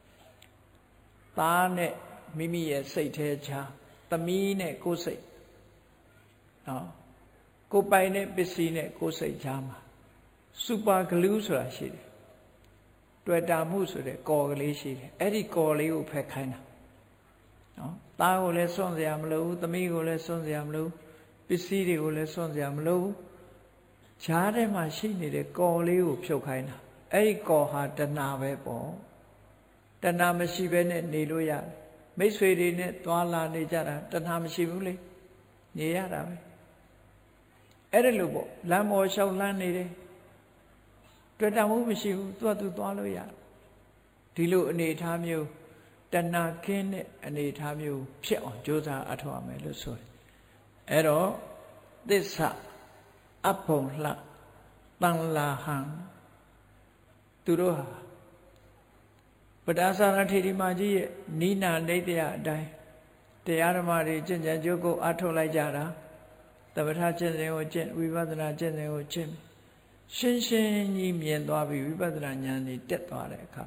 သားနဲ့မိမိရဲ့စိတ်ထဲချာသမီးနဲ့ကိုယ်စိတ်နော်ကိုပိုင်တဲ့ပစ္စည်းနဲ့ကိုယ်စိတ်ချာမှာစူပါဂလူးဆိုတာရှိတယ်တွေ့တာမှုဆိုတဲ့ကော်ကလေးရှိတယ်အဲ့ဒီကော်လေးကိုဖက်ခိုင်းတာနော်သားကိုလည်းစွန့်စရာမလိုဘူးသမီးကိုလည်းစွန့်စရာမလိုဘူးပစ္စည်းတွေကိုလည်းစွန့်စရာမလိုဘူးဈာထဲမှာရှိနေတဲ့ကော်လေးကိုဖြုတ်ခိုင်းတာအဲ့ဒီကော်ဟာတဏှာပဲပေါ့တဏှာမရှိဘဲနဲ့နေလို့ရတယ်မိတ်ဆွေတွေနဲ့သွားလာနေကြတာတဏှာမရှိဘူးလေနေရတာပဲအဲ့ဒါလို့ပေါ့လမ်းပေါ်လျှောက်လမ်းနေတယ်တွေ့တာမှုမရှိဘူးသူကသူသွားလို့ရဒီလိုအနေထားမျိုးတဏှာခင်းတဲ့အနေထားမျိုးဖြစ်အောင်ကြိုးစားအထောက်အမယ်လို့ဆိုတယ်အဲ့တော့သစ္စာအဖုံလှတန်လာဟံသူတို့ဟာပဒါသရထေရီမကြီးရဲ့နိနာနေတရားအတိုင်းတရားဓမ္မတွေကျင့်ကြံကြိုးကိုအထောက်လိုက်ကြတာသမထကျင့်စဉ်ကိုကျင့်ဝိပဿနာကျင့်စဉ်ကိုကျင့်ရှင်းရှင်းကြီးမြင်သွားပြီးဝိပဿနာဉာဏ်ကြီးတက်သွားတဲ့အခါ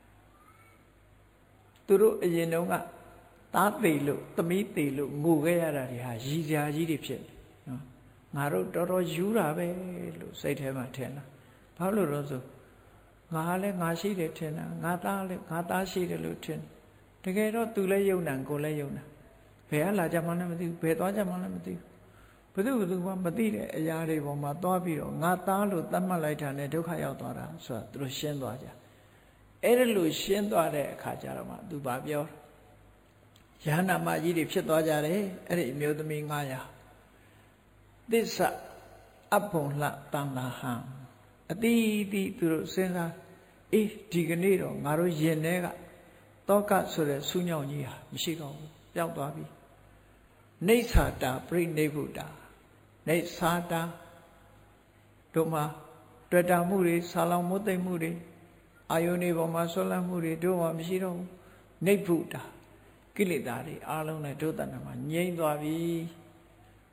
သူတို့အရင်တုန်းကသားသေးလို့သမီးသေးလို့ငိုခဲ့ရတာတွေဟာရည်စရာကြီးတွေဖြစ်နော်ငါတို့တော်တော်ယူတာပဲလို့စိတ်ထဲမှာထင်တာဘာလို့လဲဆိုငါလည်းငါရှိတယ်ထင်တာငါသားလည်းငါသားရှိတယ်လို့ထင်တကယ်တော့သူလည်းယုံနာကိုလည်းယုံနာဘယ်ကလာကြမှလည်းမသိဘူးဘယ်သွားကြမှလည်းမသိဘူးဘယ်သူဘယ်သူမှမသိတဲ့အရာတွေပေါ်မှာသွားပြီးတော့ငါသားလို့သတ်မှတ်လိုက်တာနဲ့ဒုက္ခရောက်သွားတာဆိုတာသူတို့ရှင်းသွားကြအဲ့ဒါလို့ရှင်းသွားတဲ့အခါကျတော့မှသူဘာပြောယဟနာမကြီးတွေဖြစ်သွားကြတယ်အဲ့ဒီအမျိုးသမီးငါးရာသစ္စာအဖုံလှတန်လာဟံအတိအတိသူတို့စဉ်းစားအေးဒီကနေ့တော့ငါတို့ယင်ထဲကတောကဆိုတဲ့ဆူးညောင်ကြီးဟာမရှိတော့ဘူးပျောက်သွားပြီနေသာတာပြိနေဗုဒ္ဓနေသာတာတို့မှာတွေ့တာမှုတွေဆာလောင်မုတ်သိမ့်မှုတွေအာယုန်တွေပေါ်မှာဆွလန်းမှုတွေတို့မှမရှိတော့ဘူးနေဗုဒ္ဓကိလေသာတွေအားလုံးနဲ့တို့တဏ္ဍာမှာငြိမ့်သွားပြီ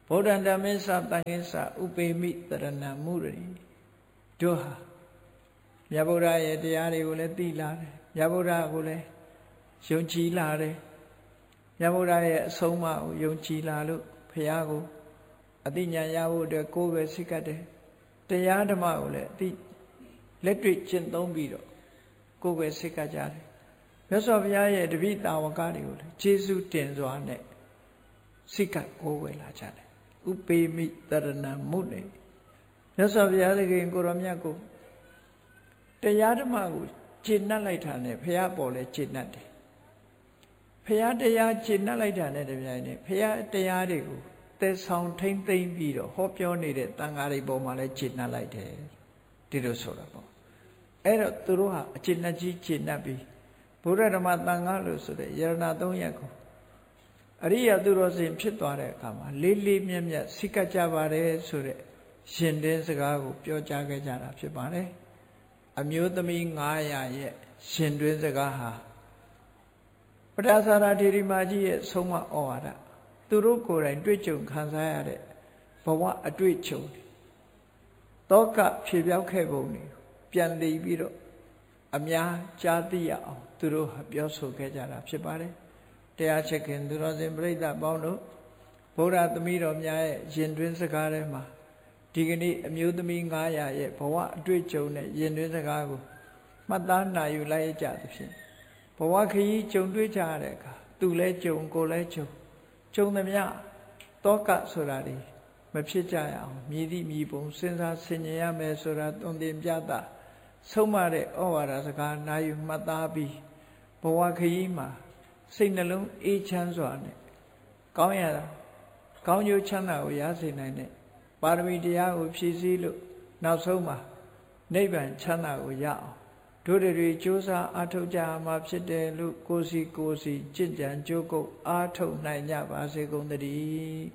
ဗုဒ္ဓံဓမ္မေသသံဃေသဥပေမိတရဏံမုရိတို့ဟာမြတ်ဗုဒ္ဓရဲ့တရားတွေကိုလည်းသိလာတယ်မြတ်ဗုဒ္ဓကိုလည်းယုံကြည်လာတယ်မြတ်ဗုဒ္ဓရဲ့အဆုံးအမကိုယုံကြည်လာလို့ဘုရားကိုအသိဉာဏ်ရဖို့အတွက်ကိုယ်ပဲစိတ်ကတ်တယ်တရားဓမ္မကိုလည်းအသိလက်တွေ့ကျင့်သုံးပြီးတော့ကိုယ်ပဲစိတ်ကတ်ကြတယ်မြတ်စွာဘုရားရဲ့တပိတာဝကတွေကိုလည်းကျေးဇူးတင်စွာနဲ့စိတ်ကတ်ကိုယ်ဝယ်လာကြတယ်ဥပေမိတရဏံမုနေမြတ်စွာဘုရားသခင်ကိုရောမြတ်ကိုတရားဓမ္မကိုကျင့်နှက်လိုက်တာနဲ့ဘုရားပေါ်လဲကျင့်နှက်တယ်ဘုရားတရားကျင့်နှက်လိုက်တာနဲ့တပြိုင်နက်ဘုရားတရားတွေကိုသယ်ဆောင်ထိမ့်သိမ့်ပြီးတော့ဟောပြောနေတဲ့တန်ဃာတွေပေါ်မှာလဲကျင့်နှက်လိုက်တယ်ဒီလိုဆိုတာပေါ့အဲ့တော့သူတို့ဟာအကျင့်နှက်ကြီးကျင့်နှက်ပြီးဘုရားဓမ္မတန်ဃာလို့ဆိုတဲ့ယရဏသုံးရပ်ကိုအရိယသူတော်စင်ဖြစ်သွားတဲ့အခါမှာလေးလေးမြတ်မြတ်စိတ်ကကြပါတယ်ဆိုတဲ့ရှင်တင်းစကားကိုပြောကြားခဲ့ကြတာဖြစ်ပါတယ်အမျိုးသမီးငါးရာရဲ့ရှင်တွင်းစကားဟာပဋ္ဌာသရာထေရီမကြီးရဲ့ဆုံးမဩဝါဒသူတို့ကိုယ်တိုင်တွေ့ကြုံခံစားရတဲ့ဘဝအတွေ့အကြုံတောကဖြေပြောက်ခဲ့ပုံတွေပြန်လည်ပြီးတော့အများကြားသိရအောင်သူတို့ဟာပြောဆိုခဲ့ကြတာဖြစ်ပါတယ်တရားချက်ခင်သူတော်စင်ပြိဿပေါင်းတို့ဗုဒ္ဓသမီးတော်များရဲ့ယဉ်တွင်းစကားထဲမှာဒီကနေ့အမျိုးသမီးငါးရာရဲ့ဘဝအတွေ့အကြုံနဲ့ယဉ်တွင်းစကားကိုမှတ်သားနိုင်ယူလိုက်ကြသဖြင့်ဘဝခရီးကြုံတွေ့ကြရတဲ့အခါသူလဲကြုံကိုလဲကြုံကြုံသမျှတောကဆိုတာတွေမဖြစ်ကြရအောင်မြည်သည့်မြည်ပုံစဉ်းစားဆင်ခြင်ရမယ်ဆိုတာသွန်သင်ပြတာဆုံးမတဲ့ဩဝါဒစကားနာယူမှတ်သားပြီးဘဝခရီးမှာစိတ်နှလုံးအေးချမ်းစွာနဲ့ကောင်းရတာကောင်းကျိုးချမ်းသာကိုရစေနိုင်တဲ့ပါရမီတရားကိုဖြည့်ဆည်းလို့နောက်ဆုံးမှာနိဗ္ဗာန်ချမ်းသာကိုရအောင်တို့တွေကြိုးစားအားထုတ်ကြမှာဖြစ်တယ်လို့ကိုယ်စီကိုယ်စီကြင်ကြံကြိုးကုပ်အားထုတ်နိုင်ကြပါစေကုန်သတည်း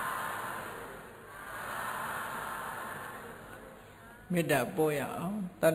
မေတ္တာပို့ရအောင်